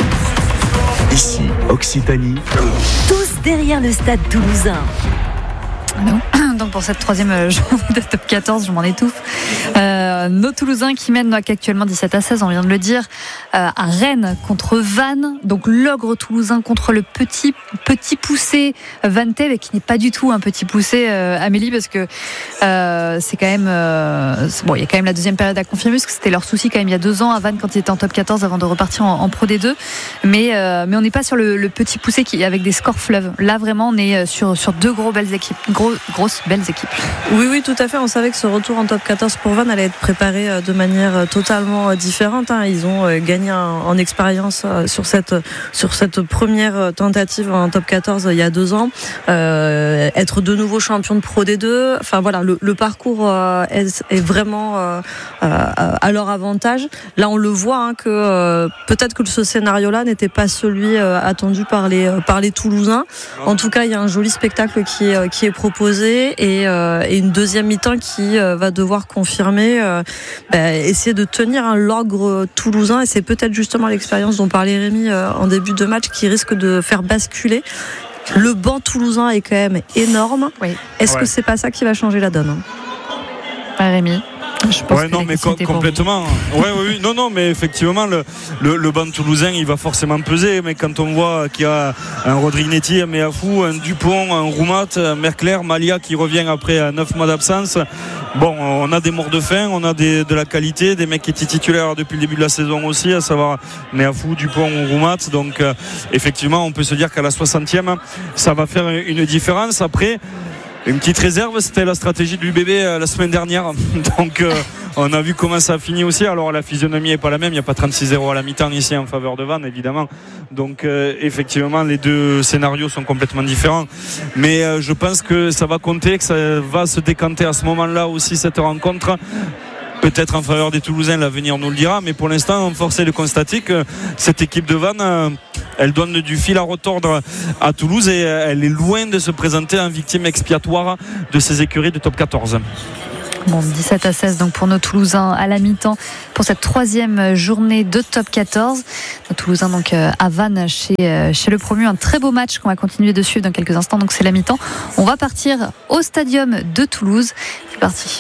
Ici, Occitanie. Tous derrière le Stade Toulousain. Donc pour cette troisième journée de top quatorze, je m'en étouffe. Euh, nos Toulousains qui mènent donc actuellement dix-sept à seize, on vient de le dire, euh, à Rennes contre Vannes. Donc l'ogre toulousain contre le petit petit poussé Vannetais, qui n'est pas du tout un petit poussé, euh, Amélie, parce que euh, c'est quand même euh, c'est, bon, il y a quand même la deuxième période à confirmer, parce que c'était leur souci quand même il y a deux ans à Vannes quand ils étaient en top quatorze avant de repartir en, en Pro D deux. Mais euh, mais on n'est pas sur le, le petit poussé qui avec des scores fleuves. Là vraiment on est sur sur deux gros belles équipes, gros grosses belles équipes. Oui, oui, tout à fait. On savait que ce retour en top quatorze pour Vannes allait être préparé de manière totalement différente. Ils ont gagné en expérience sur cette, sur cette première tentative en top quatorze il y a deux ans. Euh, être de nouveau champion de Pro D deux. Enfin voilà, le, le parcours est, est vraiment à leur avantage. Là, on le voit hein, que peut-être que ce scénario-là n'était pas celui attendu par les, par les Toulousains. En tout cas, il y a un joli spectacle qui est, qui est proposé, et, euh, et une deuxième mi-temps qui euh, va devoir confirmer, euh, bah, essayer de tenir un l'ogre toulousain, et c'est peut-être justement l'expérience dont parlait Rémi euh, en début de match qui risque de faire basculer. Le banc toulousain est quand même énorme. Oui. Est-ce ouais. que c'est pas ça qui va changer la donne hein ah, Rémi Je pense ouais, que non, mais com- complètement. Ouais, oui, oui, non, non, mais effectivement, le, le, le banc toulousain, il va forcément peser. Mais quand on voit qu'il y a un Rodriguetti, un Meafou, un Dupont, un Roumat, un Mercler, Malia qui revient après neuf mois d'absence, bon, on a des morts de faim, on a des, de la qualité, des mecs qui étaient titulaires depuis le début de la saison aussi, à savoir Meafou, Dupont ou Roumat. Donc, euh, effectivement, on peut se dire qu'à la soixantième, ça va faire une différence. Après, une petite réserve, c'était la stratégie de l'U B B la semaine dernière. Donc euh, on a vu comment ça a fini aussi. Alors la physionomie n'est pas la même, il n'y a pas trente-six zéro à la mi-temps ici en faveur de Vannes évidemment. Donc euh, effectivement les deux scénarios sont complètement différents. Mais euh, je pense que ça va compter, que ça va se décanter à ce moment-là aussi cette rencontre. Peut-être en faveur des Toulousains, l'avenir nous le dira, mais pour l'instant, force est de constater que cette équipe de Vannes, elle donne du fil à retordre à Toulouse et elle est loin de se présenter en victime expiatoire de ces écuries de top quatorze. Bon, dix-sept à seize donc pour nos Toulousains à la mi-temps pour cette troisième journée de top quatorze. Nos Toulousains donc à Vannes chez, chez le promu. Un très beau match qu'on va continuer de suivre dans quelques instants. Donc c'est la mi-temps. On va partir au stadium de Toulouse. C'est parti.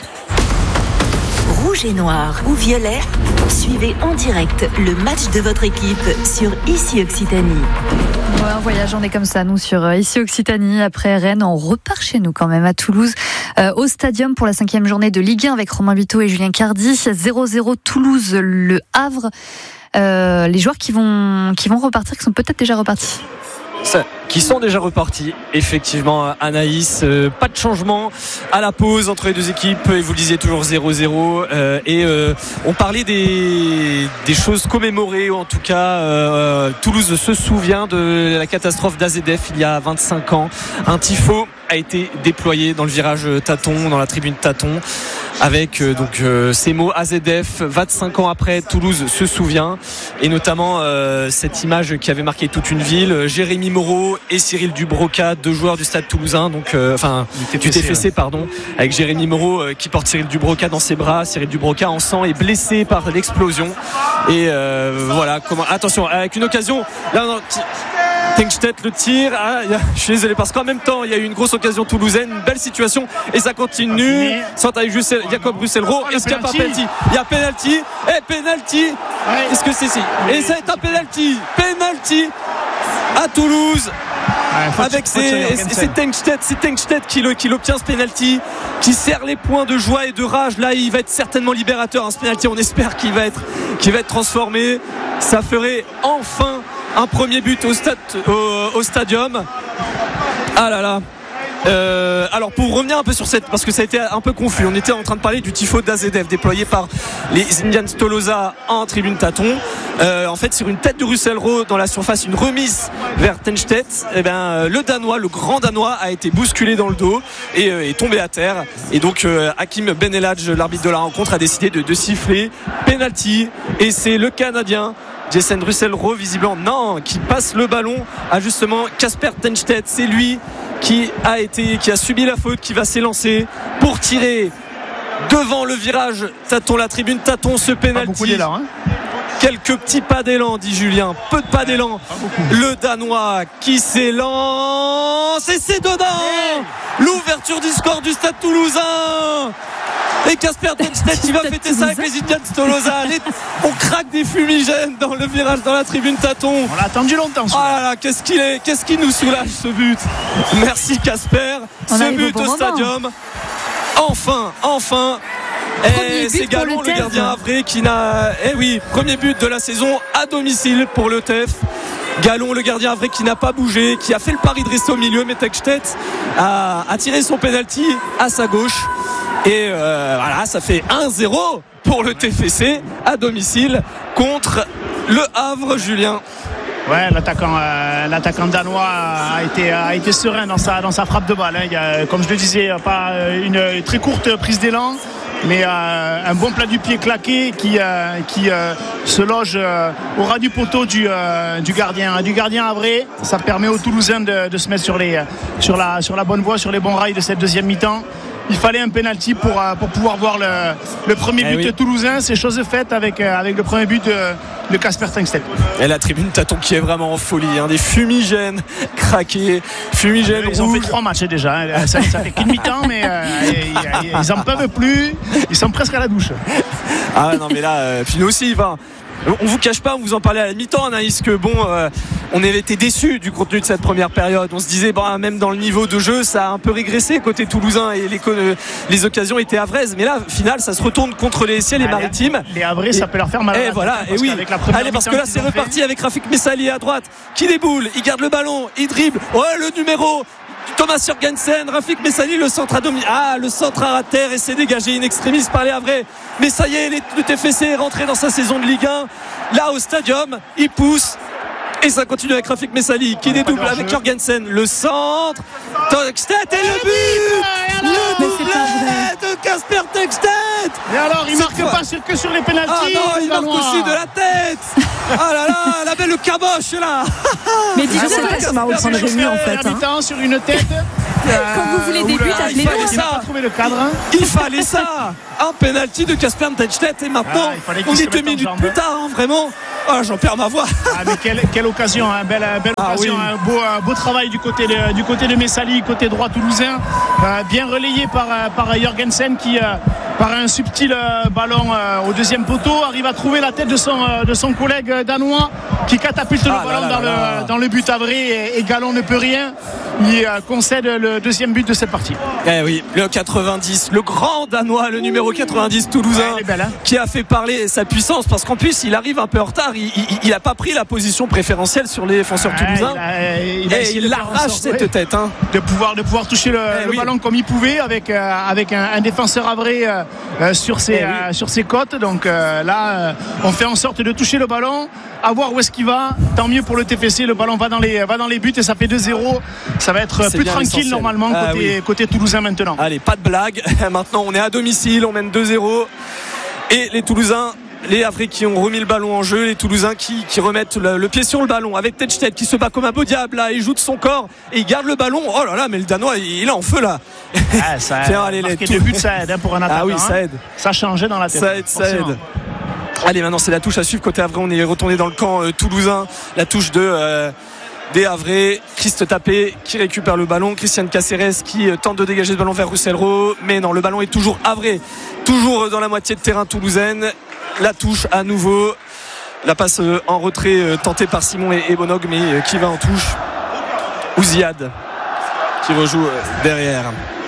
Rouge et noir ou violet, suivez en direct le match de votre équipe sur Ici Occitanie. Ouais, un voyage, on est comme ça, nous, sur euh, Ici Occitanie. Après Rennes, on repart chez nous quand même à Toulouse, euh, au stadium pour la cinquième journée de Ligue un avec Romain Biteau et Julien Cardi. zéro zéro Toulouse, Le Havre. Euh, les joueurs qui vont, qui vont repartir, qui sont peut-être déjà repartis. Ça, qui sont déjà repartis, effectivement. Anaïs, euh, pas de changement à la pause entre les deux équipes, et vous le disiez toujours zéro zéro, euh, et euh, on parlait des, des choses commémorées, ou en tout cas euh, Toulouse se souvient de la catastrophe d'A Z F il y a vingt-cinq ans. Un tifo a été déployé dans le virage Taton, dans la tribune Taton, avec euh, donc euh, ces mots A Z F. vingt-cinq ans après, Toulouse se souvient, et notamment euh, cette image qui avait marqué toute une ville. Jérémy Moreau et Cyril Dubroca, deux joueurs du Stade Toulousain, donc euh, enfin du T F C, pardon, avec Jérémy Moreau euh, qui porte Cyril Dubroca dans ses bras. Cyril Dubroca en sang est blessé par l'explosion, et euh, voilà comment. Attention, avec une occasion. Là, non, t- Tenkstedt le tire. Ah, a, je suis désolé parce qu'en même temps il y a eu une grosse occasion toulousaine, une belle situation, et ça continue. Sans avec juste Jacob Russelro. Est-ce qu'il y a pas penalty? Il y a penalty. Et penalty. Ouais. Est-ce que c'est si? Et ça est un penalty. Penalty à Toulouse. Ouais, avec ses, c'est Tenkstedt, c'est Tenkstedt qui, le, qui l'obtient ce penalty, qui serre les poings de joie et de rage. Là, il va être certainement libérateur, hein, ce penalty. On espère qu'il va être, qu'il va être transformé. Ça ferait enfin un premier but au, stade, au, au stadium. Ah là là. Euh, alors pour revenir un peu sur cette, parce que ça a été un peu confus, on était en train de parler du tifo d'A Z F déployé par les Indians Tolosa en tribune Taton. Euh, en fait sur une tête de Russelro dans la surface, une remise vers Tenkstedt, et ben le Danois, le grand Danois a été bousculé dans le dos et euh, est tombé à terre, et donc euh, Hakim Ben Eladj, l'arbitre de la rencontre, a décidé de, de siffler penalty, et c'est le Canadien Jason Russelro, visiblement non, qui passe le ballon à justement Casper Tenkstedt. C'est lui qui a été, qui a subi la faute, qui va s'élancer pour tirer devant le virage Taton, la tribune Taton, ce penalty. Hein. Quelques petits pas d'élan, dit Julien. Peu de pas d'élan. Le Danois qui s'élance, et c'est dedans. L'ouverture du score du Stade Toulousain. Et Casper Tenkstedt qui va fêter ça avec les Indians Tolosa. On craque des fumigènes dans le virage, dans la tribune Taton. On l'a attendu longtemps. Ah là là, qu'est-ce qu'il est, qu'est-ce qui nous soulage ce but. Merci Casper. Ce but au stadium. Enfin, enfin. Et c'est Galon, le, le gardien avré, qui n'a. Eh oui, premier but de la saison à domicile pour le T E F. Galon, le gardien avré, qui n'a pas bougé, qui a fait le pari de rester au milieu, mais Tenkstedt a, a tiré son penalty à sa gauche. Et euh, voilà, ça fait un zéro pour le T F C à domicile contre le Havre, Julien. Ouais, l'attaquant, euh, l'attaquant danois a été, a été serein dans sa, dans sa frappe de balle. Hein. Il y a, comme je le disais, pas une, une très courte prise d'élan, mais euh, un bon plat du pied claqué qui, euh, qui euh, se loge euh, au ras du poteau du, euh, du gardien, du gardien avré. Ça permet aux Toulousains de, de se mettre sur, les, sur, la, sur la bonne voie, sur les bons rails de cette deuxième mi-temps. il fallait un penalty pour, pour pouvoir voir le, le premier but eh oui. toulousain. C'est chose faite avec, avec le premier but de Casper Tengstedt. Et la tribune Taton qui est vraiment en folie, hein, des fumigènes craqués, fumigènes ils rouges. Ont fait trois matchs déjà, hein. ça, ça fait qu'une mi-temps, mais euh, ils en peuvent plus, ils sont presque à la douche. Ah non mais là, euh, puis nous aussi, enfin, on vous cache pas, on vous en parlait à la mi-temps, Anaïs, que bon, euh, on avait été déçus du contenu de cette première période. On se disait, bah, même dans le niveau de jeu, ça a un peu régressé côté toulousain et les, les occasions étaient havraises. Mais là, au final, ça se retourne contre les ciels et ah, maritimes. Les Havrais, ça peut leur faire mal. Et voilà, et oui. Allez, parce que là, c'est reparti fait. Avec Rafik Messali à droite, qui déboule, il garde le ballon, il dribble. Ouais, le numéro. Thomas Jurgensen, Rafik Messali, le centre à domi- Ah, le centre à terre et c'est dégagé in extremis par les Havrais. Mais ça y est, le T F C est rentré dans sa saison de Ligue un. Là, au stadium, il pousse. Et ça continue avec Rafik Messali qui dédouble avec Jurgensen. Le centre. Tengstedt et le but. Le doublé de Casper Tengstedt. Et alors, il marque pas sur, que sur les pénaltys. Ah non, il marque aussi de la tête. Ah là là, la belle caboche là. Mais dis-moi, ça m'a reprendre mieux en fait. Hein. Sur une tête. Quand vous voulez des buts, appelez-nous. Il n'a pas trouvé le cadre. Hein. Il fallait ça. Un penalty de Casper Tengstedt et maintenant, ah, on est deux minutes plus tard, hein, vraiment. Ah, j'en perds ma voix. Ah, mais quelle, quelle occasion, hein, belle, belle ah, occasion, oui. un, beau, un beau travail du côté de, du côté de Messali, côté droit toulousain, euh, bien relayé par, par Jurgensen qui, euh, par un subtil euh, ballon euh, au deuxième poteau, arrive à trouver la tête de son, euh, de son collègue danois qui catapulte ah, le ballon là, là, dans, là, le, dans le but avré et, et Galon ne peut rien. Il euh, concède le deuxième but de cette partie. Eh oui, le quatre-vingt-dix, le grand danois, le numéro quatre-vingt-dix toulousain, ouais, belle, hein. qui a fait parler sa puissance parce qu'en plus il arrive un peu en retard. Il n'a pas pris la position préférentielle sur les défenseurs ouais, toulousains. Il, a, il, a et il arrache cette ouais, tête. Hein. De, pouvoir, de pouvoir toucher le, eh le oui. ballon comme il pouvait avec, euh, avec un, un défenseur avré euh, sur, ses, eh oui. euh, sur ses côtes. Donc euh, là, euh, on fait en sorte de toucher le ballon, à voir où est-ce qu'il va. Tant mieux pour le T F C. Le ballon va dans les, va dans les buts et ça fait deux zéro. Ça va être c'est plus tranquille essentiel. Normalement ah, côté, oui. côté toulousain maintenant. Allez, pas de blague. Maintenant, on est à domicile. On mène deux zéro. Et les Toulousains, les Havrais qui ont remis le ballon en jeu, les Toulousains qui, qui remettent le, le pied sur le ballon avec Tengstedt qui se bat comme un beau diable là, il joue de son corps et il garde le ballon. Oh là là, mais le Danois il, il est en feu là. Ah, ça aide. Allez, les deux buts ça aide hein, pour un attaquant. Ah oui, ça aide. Hein. Ça changeait dans la tête. Ça aide, ça aide. Allez, maintenant c'est la touche à suivre côté Havrais. On est retourné dans le camp euh, toulousain. La touche de euh, des Havrais. Christ Tapé qui récupère le ballon. Christian Caceres qui euh, tente de dégager le ballon vers Russelro. Mais non, le ballon est toujours Havrais. Toujours dans la moitié de terrain toulousaine. La touche à nouveau. La passe euh, en retrait euh, tentée par Simon et, et Bonog, mais euh, qui va en touche. Ouziad qui rejoue euh, derrière.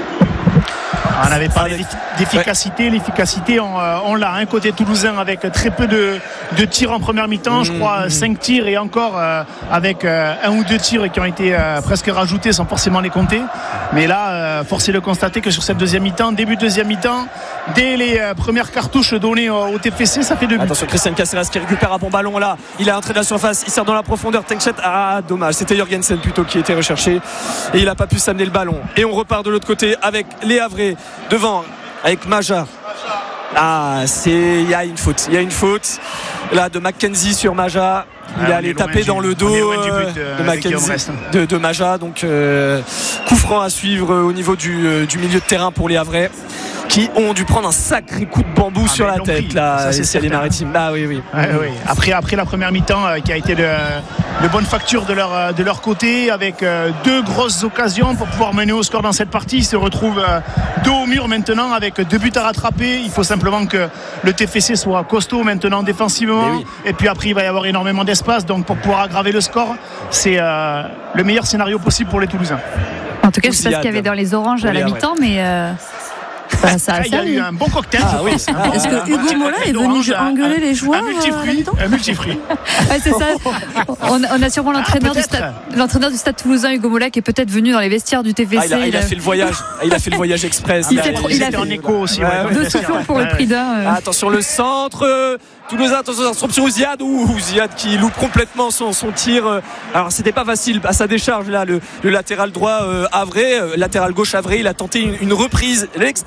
On avait parlé d'efficacité. L'efficacité, on, on l'a. Un côté toulousain avec très peu de, de tirs en première mi-temps. Je crois cinq tirs et encore euh, avec euh, un ou deux tirs qui ont été euh, presque rajoutés sans forcément les compter. Mais là, euh, force est de constater que sur cette deuxième mi-temps, début de deuxième mi-temps, dès les euh, premières cartouches données au, au T F C, ça fait deux buts. Attention, Christian Caceres qui récupère un bon ballon là. Il est entré de la surface, il sert dans la profondeur. Tengstedt, ah dommage, c'était Jurgensen plutôt qui était recherché et il n'a pas pu s'amener le ballon. Et on repart de l'autre côté avec les Havrais devant avec Maja. Ah, c'est il y a une faute, il y a une faute là de Mackenzie sur Maja. Il ah, est allé taper dans le dos euh, de, Mackenzie, de, de Maja. Donc euh, coup franc à suivre euh, au niveau du, euh, du milieu de terrain pour les Havrais qui ont dû prendre un sacré coup de bambou ah, sur la tête pris. Là, ça, c'est les maritimes. Ah oui oui. Ouais, oui. Après après la première mi-temps euh, qui a été de, de bonne facture de leur de leur côté avec euh, deux grosses occasions pour pouvoir mener au score dans cette partie. Ils se retrouvent euh, dos au mur maintenant avec deux buts à rattraper. Il faut simplement que le T F C soit costaud maintenant défensivement. Oui. Et puis après il va y avoir énormément d'espace. Donc pour pouvoir aggraver le score, c'est euh, le meilleur scénario possible pour les Toulousains. En tout cas, je sais pas ce qu'il y avait dans les oranges à la mi-temps, mais euh... Bah, ça, il y a eu un bon cocktail. Ah, oui. ah, Est-ce que Hugo Mola est venu engueuler les joueurs? Un multifruit. Un multifruit. Ouais, c'est ça. On, on a sûrement l'entraîneur, ah, du stade, l'entraîneur du stade toulousain, Hugo Mola, qui est peut-être venu dans les vestiaires du T F C. Ah, il, a, il, il a fait le voyage. Il a fait le voyage express. Il, il, il, il a fait en écho aussi. Ouais, ouais, deux soufflons pour ouais. le prix d'un. Euh... Attention le centre. Toulousain, attention sur Ouziad. Ouh, Ouziad qui loupe complètement son, son tir. Alors c'était pas facile à sa décharge là. Le, le latéral droit euh, Havrais, euh, latéral gauche Havrais, il a tenté une, une reprise l'extérieur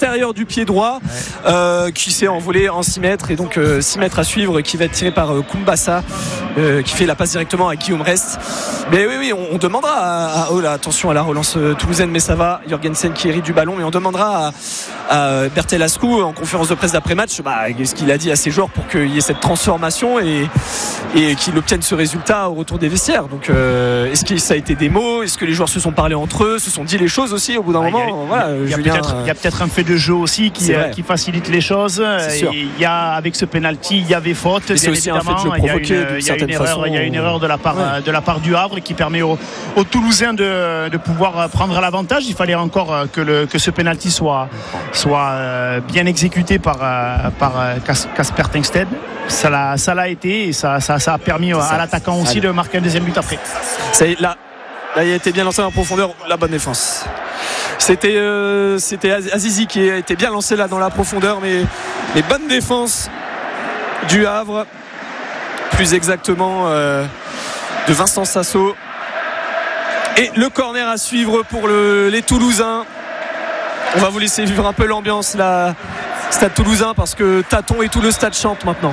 l'extérieur du pied droit, ouais. euh, qui s'est envolé en six mètres et donc euh, six mètres à suivre, qui va être tiré par euh, Kumbassa, euh, qui fait la passe directement à Guillaume Rest. Mais oui, oui, on, on demandera à, à oh là, attention à la relance euh, toulousaine, mais ça va. Jorgensen qui hérite du ballon, mais on demandera à, à Bertel Ascou en conférence de presse d'après-match, bah, ce qu'il a dit à ses joueurs pour qu'il y ait cette transformation et, et qu'il obtienne ce résultat au retour des vestiaires. Donc, euh, est-ce que ça a été des mots? Est-ce que les joueurs se sont parlé entre eux, se sont dit les choses aussi au bout d'un ah, moment? Voilà, il y a, Julien, peut-être, il y a peut-être un fait de jeu aussi qui, euh, qui facilite les choses. Il y a avec ce penalty, il y avait faute. Et c'est aussi un fait de jeu provoqué d'une certaine façon. Il y a une erreur de la part ouais. de la part du Havre qui permet aux, aux Toulousains de, de pouvoir prendre l'avantage. Il fallait encore que, le, que ce penalty soit, soit bien exécuté par, par Casper Tengsted. Ça l'a, ça l'a été et ça, ça, ça a permis à ça, l'attaquant aussi allez. de marquer un deuxième but après. C'est là, là, il a été bien lancé en profondeur, la bonne défense. C'était, euh, c'était Azizi qui a été bien lancé là dans la profondeur, mais les bonnes défenses du Havre, plus exactement euh, de Vincent Sasso. Et le corner à suivre pour le, les Toulousains. On va vous laisser vivre un peu l'ambiance là, stade toulousain, parce que Taton et tout le stade chante maintenant.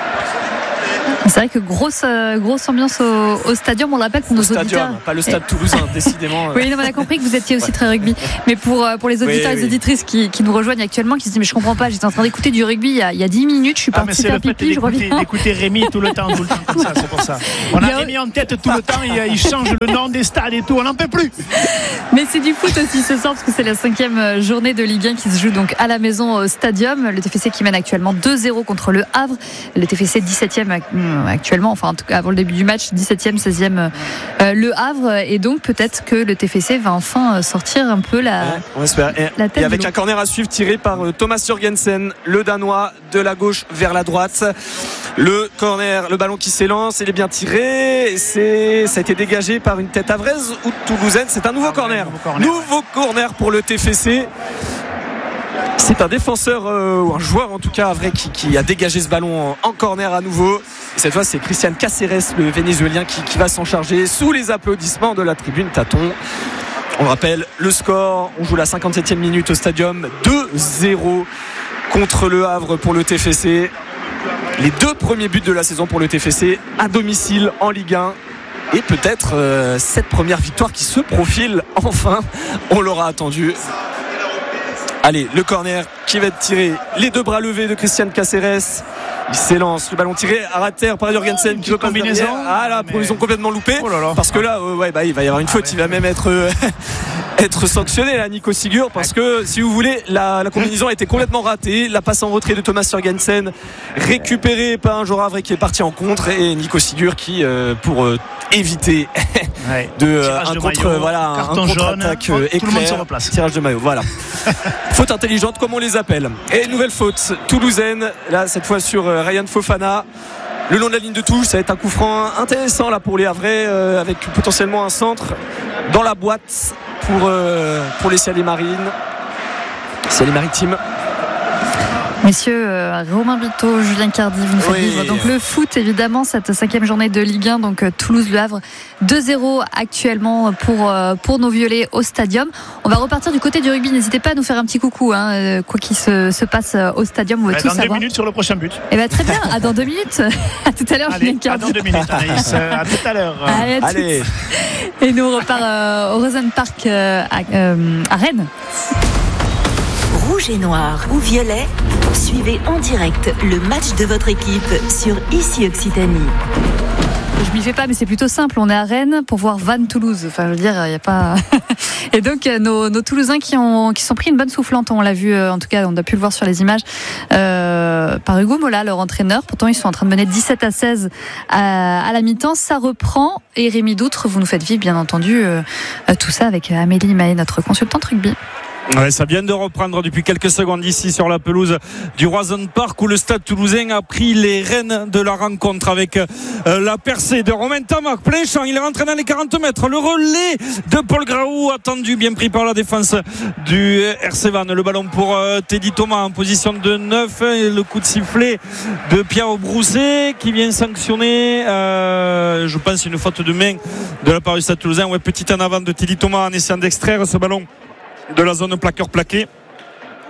C'est vrai que grosse, euh, grosse ambiance au, au stadium. On le rappelle pour nos stadium, auditeurs. Pas le stade toulousain, décidément. Oui, non, on a compris que vous étiez aussi ouais. très rugby. Mais pour, pour les auditeurs oui, et les auditrices qui, qui nous rejoignent actuellement, qui se disent mais je comprends pas, j'étais en train d'écouter du rugby il y a, il y a dix minutes, je suis ah, parti faire pipi, je reviens. D'écouter Rémi tout le temps, tout le temps comme ça, c'est pour ça. On a, a Rémi en tête tout le temps, il, il change le nom des stades et tout, on n'en peut plus. Mais c'est du foot aussi ce soir, parce que c'est la cinquième journée de Ligue un qui se joue donc à la maison au stadium. Le T F C qui mène actuellement deux zéro contre le Havre. Le T F C dix-septième actuellement, enfin en tout cas avant le début du match, dix-septième, seizième euh, le Havre, et donc peut-être que le T F C va enfin sortir un peu la, ouais, on espère. Et, la tête et avec un corner à suivre tiré par euh, Thomas Jørgensen, le Danois, de la gauche vers la droite. Le corner, le ballon qui s'élance, il est bien tiré, c'est, ça a été dégagé par une tête havraise ou toulousaine. C'est un nouveau ah, corner. Ouais, nouveau corner, nouveau ouais. corner pour le T F C. C'est un défenseur euh, ou un joueur en tout cas vrai qui, qui a dégagé ce ballon en, en corner à nouveau. Et cette fois c'est Christian Cáceres, le Vénézuélien, qui, qui va s'en charger sous les applaudissements de la tribune Taton. On le rappelle, le score, on joue la cinquante-septième minute au stadium, deux zéro contre le Havre pour le T F C. Les deux premiers buts de la saison pour le T F C à domicile en Ligue un. Et peut-être euh, cette première victoire qui se profile enfin, on l'aura attendu. Allez, le corner qui va être tiré, les deux bras levés de Christian Cáceres. Il s'élance, le ballon tiré à terre par Jorgensen qui veut combinaison. Ah là, mais... ils ont complètement loupé. Oh là là. Parce que là, euh, ouais, bah, il va y avoir une faute, ah, il va même être, euh, être sanctionné là, Nico Sigur, parce que si vous voulez, la, la combinaison a été complètement ratée. La passe en retrait de Thomas Jørgensen, récupérée par un joueur havrais qui est parti en contre, et Nico Sigur qui, euh, pour euh, éviter ouais. de, euh, un, de contre, maillot, voilà, un contre-attaque euh, éclair, tout le monde se replace. Tirage de maillot, voilà. Faute intelligente comme on les appelle. Et nouvelle faute toulousaine, là cette fois sur euh, Ryan Fofana, le long de la ligne de touche. Ça va être un coup franc intéressant là pour les Havrais, euh, avec potentiellement un centre dans la boîte pour, euh, pour les Cialés Marines, Cialés Maritimes. Messieurs, euh, Romain Biteau, Julien Cardi, vous nous faites oui. vivre donc le foot, évidemment, cette cinquième journée de Ligue un, donc euh, Toulouse-Le Havre, deux zéro actuellement pour, euh, pour nos Violets au stadium. On va repartir du côté du rugby, n'hésitez pas à nous faire un petit coucou, hein, euh, quoi qu'il se, se passe euh, au stadium, on veut bah, tout dans savoir. Dans deux minutes sur le prochain but. Eh ben, très bien, à dans deux minutes, à tout à l'heure, allez, Julien Cardi. À dans deux minutes, Anaïs, à tout à l'heure. Allez, à allez. Et nous on repart euh, au Rosen Park euh, à, euh, à Rennes. Rouge et noir ou violet, suivez en direct le match de votre équipe sur Ici Occitanie. Je m'y fais pas, mais c'est plutôt simple. On est à Rennes pour voir Vannes Toulouse. Enfin, je veux dire, il y a pas. Et donc nos, nos Toulousains qui ont qui sont pris une bonne soufflante. On l'a vu, en tout cas, on a pu le voir sur les images euh, par Hugo Mola, leur entraîneur. Pourtant, ils sont en train de mener dix-sept à seize à, à la mi-temps. Ça reprend. Et Rémi Doutre, vous nous faites vivre, bien entendu, euh, tout ça avec Amélie Maé, notre consultante rugby. Ouais, ça vient de reprendre depuis quelques secondes ici sur la pelouse du Roison Park, où le Stade Toulousain a pris les rênes de la rencontre avec euh, la percée de Romain Tamac. Plein champ, il est rentré dans les quarante mètres. Le relais de Paul Graou, attendu, bien pris par la défense du R C Vannes. Le ballon pour euh, Teddy Thomas en position de neuf. Et le coup de sifflet de Pierre Brousset qui vient sanctionner, euh, je pense, une faute de main de la part du Stade Toulousain. Ouais, petit en avant de Teddy Thomas en essayant d'extraire ce ballon de la zone plaqueur plaqué.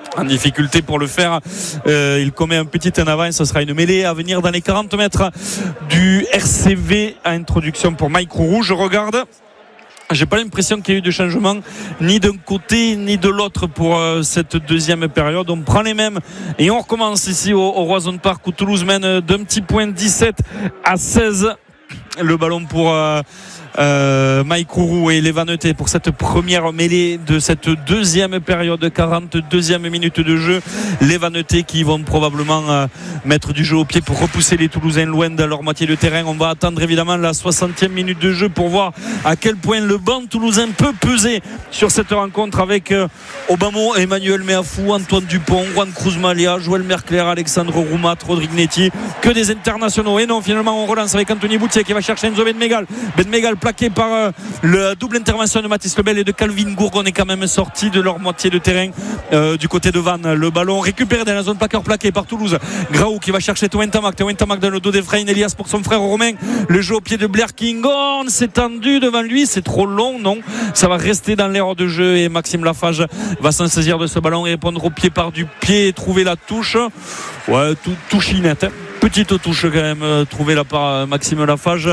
en difficulté pour le faire. Euh, il commet un petit en avant. Ce sera une mêlée à venir dans les quarante mètres du R C V à introduction pour Mike Roux. Je regarde. J'ai pas l'impression qu'il y ait eu de changement ni d'un côté ni de l'autre pour euh, cette deuxième période. On prend les mêmes et on recommence ici au, au Roison Park où Toulouse mène d'un petit point dix-sept à seize. Le ballon pour euh, euh, Mike Roux et les Vannetais pour cette première mêlée de cette deuxième période, quarante-deuxième minute de jeu. Les Vannetais qui vont probablement euh, mettre du jeu au pied pour repousser les Toulousains loin de leur moitié de terrain. On va attendre évidemment la soixantième minute de jeu pour voir à quel point le banc toulousain peut peser sur cette rencontre avec euh, Obamo, Emmanuel Meafou, Antoine Dupont, Juan Cruz-Malia, Joël Mercler, Alexandre Roumat, Rodrigue Netti, que des internationaux. Et non, finalement on relance avec Anthony Boutier qui va chercher Enzo Benmegal. Benmegal plaqué par euh, le double intervention de Mathis Lebel et de Calvin Gourgon est quand même sorti de leur moitié de terrain euh, du côté de Vannes. Le ballon récupéré dans la zone plaqueur plaqué par Toulouse. Graou qui va chercher Touen Tamac. Touen Tamac dans le dos d'Efraïn Elias pour son frère Romain. Le jeu au pied de Blair Kinghorn s'est tendu devant lui. C'est trop long, non? Ça va rester dans l'aire de jeu et Maxime Lafage va s'en saisir de ce ballon et répondre au pied par du pied et trouver la touche. Ouais, tout, touchinette. Hein. Petite touche quand même euh, trouvée là par Maxime Lafage.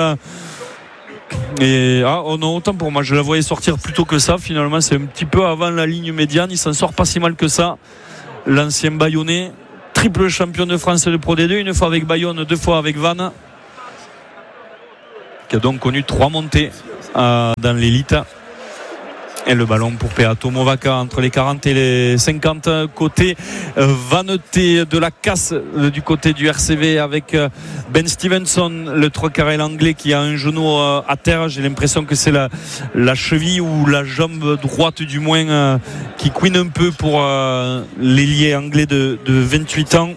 Et ah oh non, autant pour moi, je la voyais sortir plus tôt que ça. Finalement, c'est un petit peu avant la ligne médiane. Il s'en sort pas si mal que ça. L'ancien Bayonnais, triple champion de France de Pro D deux, une fois avec Bayonne, deux fois avec Vannes, qui a donc connu trois montées euh, dans l'élite. Et le ballon pour Peato Movaca entre les quarante et les cinquante côté euh, Vannetais de la casse euh, du côté du R C V avec euh, Ben Stevenson, le trois quarts anglais qui a un genou euh, à terre. J'ai l'impression que c'est la, la cheville ou la jambe droite du moins euh, qui couine un peu pour euh, l'ailier anglais de, de vingt-huit ans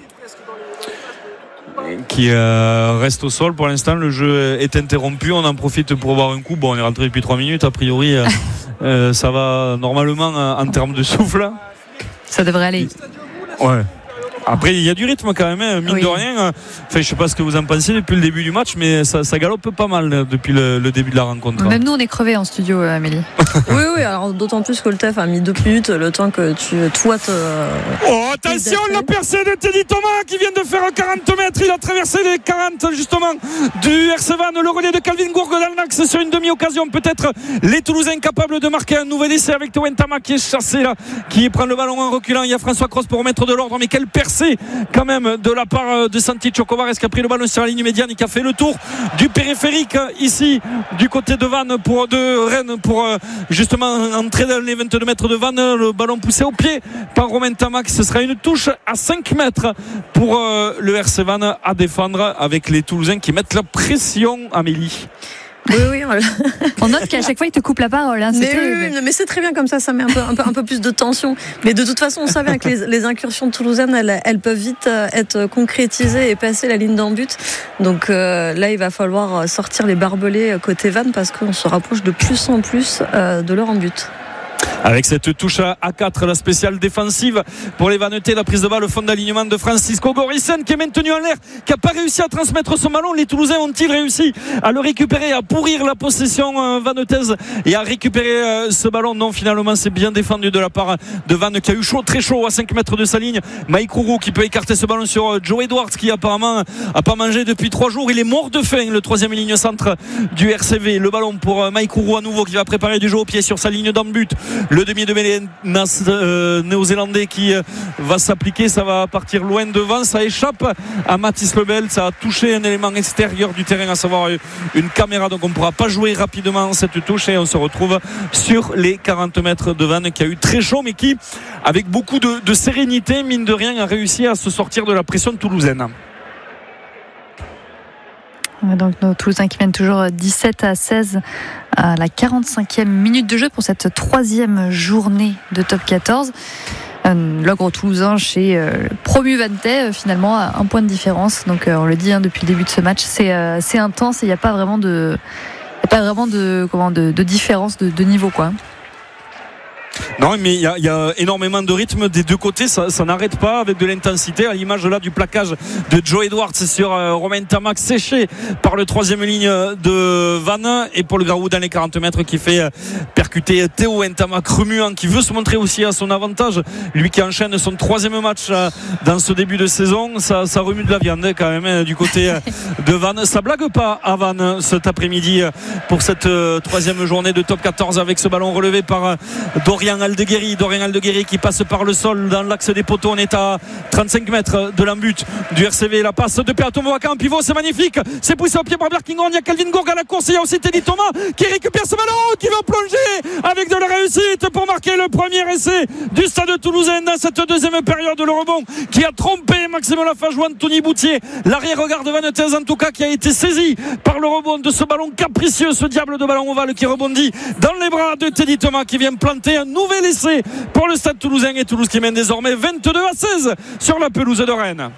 qui euh, reste au sol pour l'instant. Le jeu est interrompu, on en profite pour voir un coup. Bon, on est rentré depuis trois minutes a priori euh, euh, ça va normalement euh, en termes de souffle, ça devrait aller. Ouais. Après il y a du rythme quand même hein, mine oui. de rien. Enfin, je sais pas ce que vous en pensez depuis le début du match, mais ça, ça galope pas mal depuis le, le début de la rencontre. Même nous on est crevés en studio, Amélie. Oui oui, alors d'autant plus que le T E F a mis deux minutes le temps que tu toi te... Oh attention, la percée de Teddy Thomas qui vient de faire quarante mètres. Il a traversé les quarante justement du R C Vannes. Le relais de Calvin Gourgon dans l'axe sur une demi-occasion. Peut-être les Toulousains capables de marquer un nouvel essai avec Touen Tamac qui est chassé là, qui prend le ballon en reculant. Il y a François Cross pour remettre de l'ordre, mais quelle percée quand même de la part de Santi Chocobares qui a pris le ballon sur la ligne médiane et qui a fait le tour du périphérique ici du côté de Vannes pour de Rennes pour justement entrer dans les vingt-deux mètres de Vannes. Le ballon poussé au pied par Romain Tamac. Ce sera une touche à cinq mètres pour le R C Vannes à défendre avec les Toulousains qui mettent la pression. Amélie. Oui, oui. On note qu'à chaque fois, il te coupe la parole. Hein, mais, oui, oui, mais c'est très bien comme ça, ça met un peu, un peu, un peu plus de tension. Mais de toute façon, on savait que les, les incursions toulousaines, elles, elles peuvent vite être concrétisées et passer la ligne d'en but. Donc euh, là, il va falloir sortir les barbelés côté Vannes parce qu'on se rapproche de plus en plus euh, de leur en but. Avec cette touche à quatre, la spéciale défensive pour les Vannetais, la prise de balle au fond d'alignement de Francisco Gorissen qui est maintenu en l'air, qui n'a pas réussi à transmettre son ballon. Les Toulousains ont-ils réussi à le récupérer, à pourrir la possession vannetaise et à récupérer ce ballon? Non, finalement c'est bien défendu de la part de Vannes qui a eu chaud, très chaud à cinq mètres de sa ligne. Mike Roux qui peut écarter ce ballon sur Joe Edwards qui apparemment n'a pas mangé depuis trois jours. Il est mort de faim, le troisième ligne centre du R C V. Le ballon pour Mike Roux à nouveau qui va préparer du jeu au pied sur sa ligne d'en but. Le demi de mêlée euh, néo-zélandais qui euh, va s'appliquer, ça va partir loin devant, ça échappe à Mathis Lebel, ça a touché un élément extérieur du terrain, à savoir une caméra, donc on ne pourra pas jouer rapidement cette touche et on se retrouve sur les quarante mètres de Vannes qui a eu très chaud mais qui avec beaucoup de, de sérénité mine de rien a réussi à se sortir de la pression toulousaine. Donc nos Toulousains qui mènent toujours dix-sept à seize à la quarante-cinquième minute de jeu pour cette troisième journée de top quatorze. L'ogre toulousain chez euh, Promu Vannetais, euh, finalement à un point de différence. Donc euh, on le dit hein, depuis le début de ce match, c'est, euh, c'est intense et il n'y a pas vraiment de, y a pas vraiment de, comment, de, de différence de, de niveau quoi. Non, mais il y, y a énormément de rythme des deux côtés, ça, ça n'arrête pas avec de l'intensité, à l'image là du plaquage de Joe Edwards sur euh, Romain Tamac, séché par le troisième ligne de Vannes, et Paul Garou dans les quarante mètres qui fait euh, percuter Théo Ntamak, remuant, qui veut se montrer aussi à son avantage, lui qui enchaîne son troisième match euh, dans ce début de saison. Ça, ça remue de la viande quand même euh, du côté euh, de Vannes. Ça blague pas à Vannes cet après-midi euh, pour cette euh, troisième journée de top quatorze, avec ce ballon relevé par euh, Dorian Aldeguerri. Dorian Aldeguerri qui passe par le sol dans l'axe des poteaux. On est à trente-cinq mètres de l'embut du R C V. La passe de Peato Movaca en pivot, c'est magnifique. C'est poussé au pied par Berkinghorn. Il y a Calvin Gourg à la course. Il y a aussi Teddy Thomas qui récupère ce ballon, qui va plonger avec de la réussite pour marquer le premier essai du Stade Toulousain dans cette deuxième période. Le rebond qui a trompé Maxime Lafage ou Anthony Boutier, l'arrière-regard de Vannetais en tout cas, qui a été saisi par le rebond de ce ballon capricieux, ce diable de ballon ovale qui rebondit dans les bras de Teddy Thomas, qui vient planter un nouvel essai pour le Stade Toulousain, et Toulouse qui mène désormais vingt-deux à seize sur la pelouse de Rennes.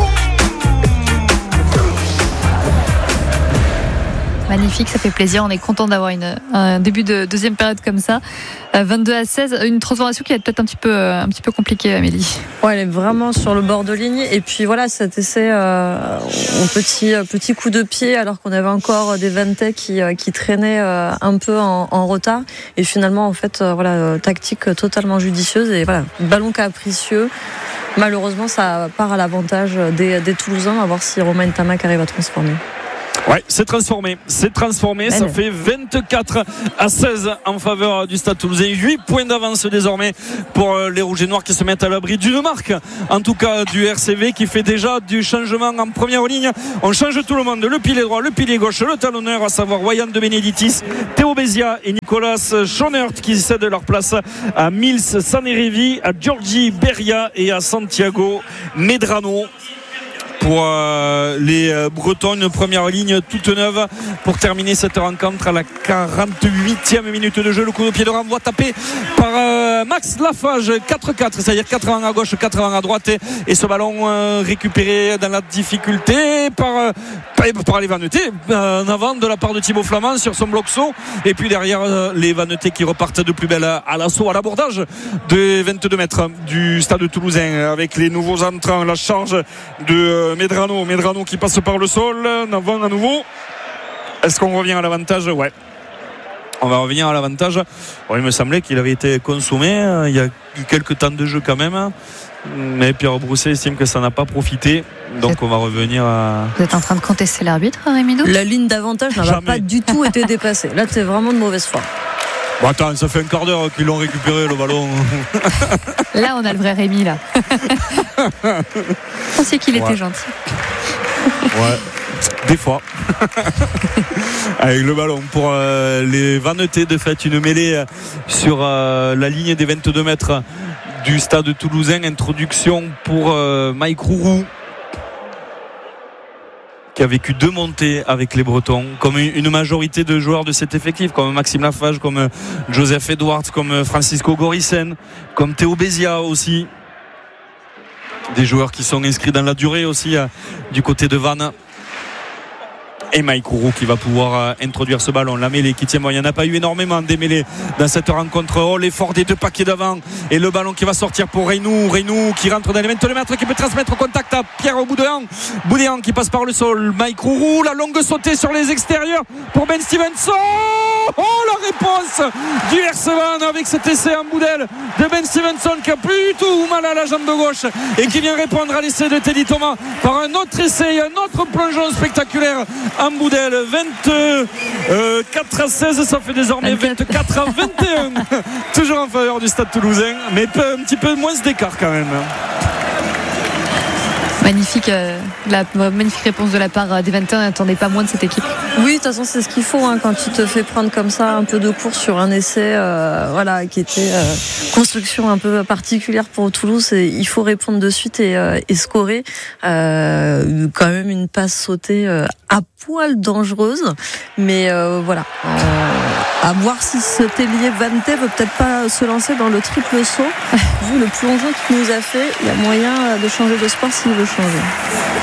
Magnifique, ça fait plaisir. On est content d'avoir une, un début de deuxième période comme ça. vingt-deux à seize, une transformation qui va être peut-être un petit peu, un petit peu compliquée, Amélie. Ouais, elle est vraiment sur le bord de ligne. Et puis voilà, cet essai euh, en petit, petit coup de pied, alors qu'on avait encore des Vannetais qui, qui traînaient euh, un peu en, en retard. Et finalement, en fait, euh, voilà, tactique totalement judicieuse. Et voilà, ballon capricieux. Malheureusement, ça part à l'avantage des, des Toulousains. À voir si Romain Tamac arrive à transformer. Ouais, c'est transformé, c'est transformé, ben ça fait vingt-quatre à seize en faveur du Stade Toulousain. huit points d'avance désormais pour les Rouges et Noirs, qui se mettent à l'abri d'une marque, en tout cas du R C V, qui fait déjà du changement en première ligne. On change tout le monde, le pilier droit, le pilier gauche, le talonneur, à savoir Wayan de Beneditis, Théo Bézia et Nicolas Schonert, qui cèdent leur place à Mills Sanerevi, à Giorgi Beria et à Santiago Medrano. Pour euh, les euh, Bretons, une première ligne toute neuve pour terminer cette rencontre à la quarante-huitième minute de jeu. Le coup de pied de renvoi tapé par euh, Max Lafage, quatre quatre, c'est-à-dire quatre-vingts à gauche, quatre-vingts à droite, et, et ce ballon euh, récupéré dans la difficulté par, euh, par les Vannetais, euh, en avant de la part de Thibaut Flamand sur son bloc saut, et puis derrière euh, les Vannetais qui repartent de plus belle à l'assaut, à l'abordage de vingt-deux mètres du Stade Toulousain, avec les nouveaux entrants, la charge de euh, Medrano, Medrano qui passe par le sol, en avant à nouveau. Est-ce qu'on revient à l'avantage? Ouais, on va revenir à l'avantage. Bon, il me semblait qu'il avait été consommé, il y a eu quelques temps de jeu quand même, mais Pierre Brousset estime que ça n'a pas profité, donc on va revenir à... Vous êtes en train de contester l'arbitre, Rémi Doux? La ligne d'avantage n'a pas du tout été dépassée. Là, c'est vraiment de mauvaise foi. Bon, attends, ça fait un quart d'heure qu'ils l'ont récupéré, le ballon. Là, on a le vrai Rémi, là. Je pensais qu'il ouais. était gentil. Ouais, des fois. Avec le ballon pour euh, les Vannetais, de fait, une mêlée sur euh, la ligne des vingt-deux mètres du Stade Toulousain. Introduction pour euh, Mike Rourou, qui a vécu deux montées avec les Bretons, comme une majorité de joueurs de cet effectif, comme Maxime Lafage, comme Joseph Edwards, comme Francisco Gorissen, comme Théo Bézia aussi. Des joueurs qui sont inscrits dans la durée aussi euh, du côté de Vannes. Et Mike Rourou qui va pouvoir euh, introduire ce ballon. La mêlée qui tient bon, il n'y en a pas eu énormément des mêlées dans cette rencontre. Oh, l'effort des deux paquets d'avant, et le ballon qui va sortir pour Reynou. Reynou qui rentre dans les vingt-deux mètres, qui peut transmettre au contact à Pierre Boudéan. Boudéan qui passe par le sol. Mike Rourou, la longue sautée sur les extérieurs pour Ben Stevenson. Oh, la réponse du R C V avec cet essai en boudelle de Ben Stevenson, qui a plus du tout mal à la jambe gauche et qui vient répondre à l'essai de Teddy Thomas par un autre essai, un autre plongeon spectaculaire en boudelle. vingt-quatre à seize, ça fait désormais vingt-quatre à vingt et un. Toujours en faveur du Stade Toulousain, mais un petit peu moins d'écart quand même. Magnifique, euh, la magnifique réponse de la part des Vannetais. On n'attendait pas moins de cette équipe. Oui, de toute façon, c'est ce qu'il faut hein, quand tu te fais prendre comme ça un peu de course sur un essai euh, voilà, qui était euh, construction un peu particulière pour Toulouse. Et il faut répondre de suite et, euh, et scorer. Euh, quand même une passe sautée euh, à poil dangereuse. Mais euh, voilà. Euh, à voir si cet ailier Vannetais veut peut-être pas se lancer dans le triple saut. Vu le plongeon qu'il nous a fait, il y a moyen de changer de sport s'il veut changer.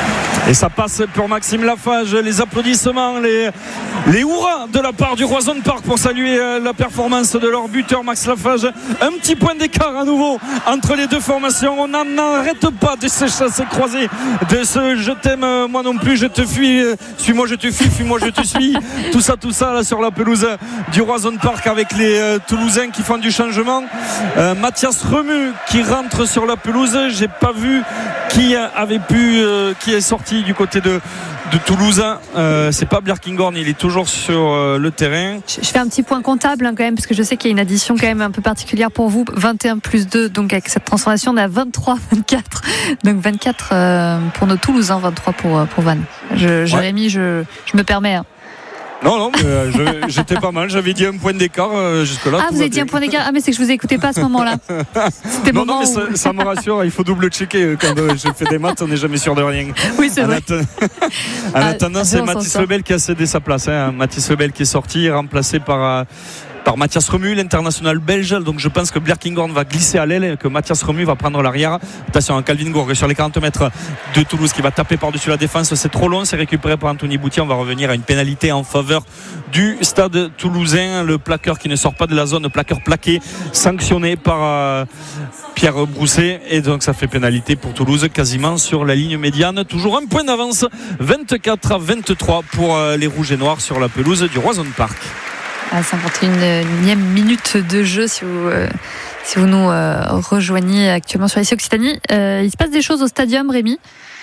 Et ça passe pour Maxime Lafage. Les applaudissements, les, les hurrahs de la part du Roison Park pour saluer la performance de leur buteur Max Lafage. Un petit point d'écart à nouveau entre les deux formations. On n'arrête pas de se chasser croisés, de ce je t'aime, moi non plus, je te fuis, suis-moi, je te fuis, fuis-moi, je te suis. Tout ça, tout ça là sur la pelouse du Roison Park avec les euh, Toulousains qui font du changement. Euh, Mathias Remu qui rentre sur la pelouse. J'ai pas vu qui avait pu, euh, qui est sorti du côté de, de Toulouse. Euh, c'est pas Bjerkingorn, il est toujours sur euh, le terrain. Je, je fais un petit point comptable hein, quand même, parce que je sais qu'il y a une addition quand même un peu particulière pour vous. vingt et un plus deux, donc avec cette transformation, on est à vingt-trois vingt-quatre. Donc vingt-quatre euh, pour nos Toulousains, vingt-trois pour, pour Vannes. Je, Jérémy, ouais. je, je me permets. Hein. Non, non, mais euh, je, j'étais pas mal. J'avais dit un point d'écart euh, jusque-là. Ah, vous avez dit un point d'écart. Ah, mais c'est que je vous écoutais pas à ce moment-là. C'était non, non, mais où... ça, ça me rassure. Il faut double-checker quand euh, je fais des maths. On n'est jamais sûr de rien. Oui, c'est en vrai. Atten... en ah, attendant, c'est Mathis Lebel qui a cédé sa place. Hein. Mathis Lebel qui est sorti, remplacé par. Euh, par Mathias Remu, l'international belge. Donc je pense que Bjerkingorn va glisser à l'aile et que Mathias Remu va prendre l'arrière. Attention, Calvin Gourgue sur les quarante mètres de Toulouse qui va taper par-dessus la défense. C'est trop long, c'est récupéré par Anthony Boutier. On va revenir à une pénalité en faveur du stade toulousain. Le plaqueur qui ne sort pas de la zone, le plaqueur plaqué, sanctionné par euh, Pierre Brousset. Et donc ça fait pénalité pour Toulouse quasiment sur la ligne médiane. Toujours un point d'avance, vingt-quatre à vingt-trois pour euh, les Rouges et Noirs sur la pelouse du Roison Park. À cinquante et unième minute de jeu, si vous, euh, si vous nous euh, rejoignez actuellement sur I C Occitanie. Euh, il se passe des choses au stadium, Rémi.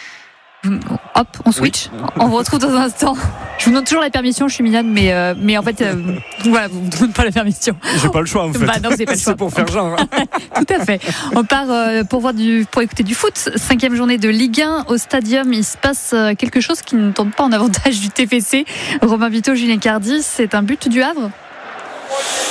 Hop, on switch. Oui. On vous retrouve dans un instant. Je vous donne toujours la permission, je suis mignonne, mais, euh, mais en fait, euh, voilà, vous ne me donnez pas la permission. J'ai pas le choix en fait. Bah non, vous n'avez pas le choix. C'est pour faire genre. Tout à fait. On part euh, pour, voir du, pour écouter du foot. Cinquième journée de Ligue un. Au stadium, il se passe quelque chose qui ne tombe pas en avantage du T F C. Romain Vito, Julien Cardi, c'est un but du Havre.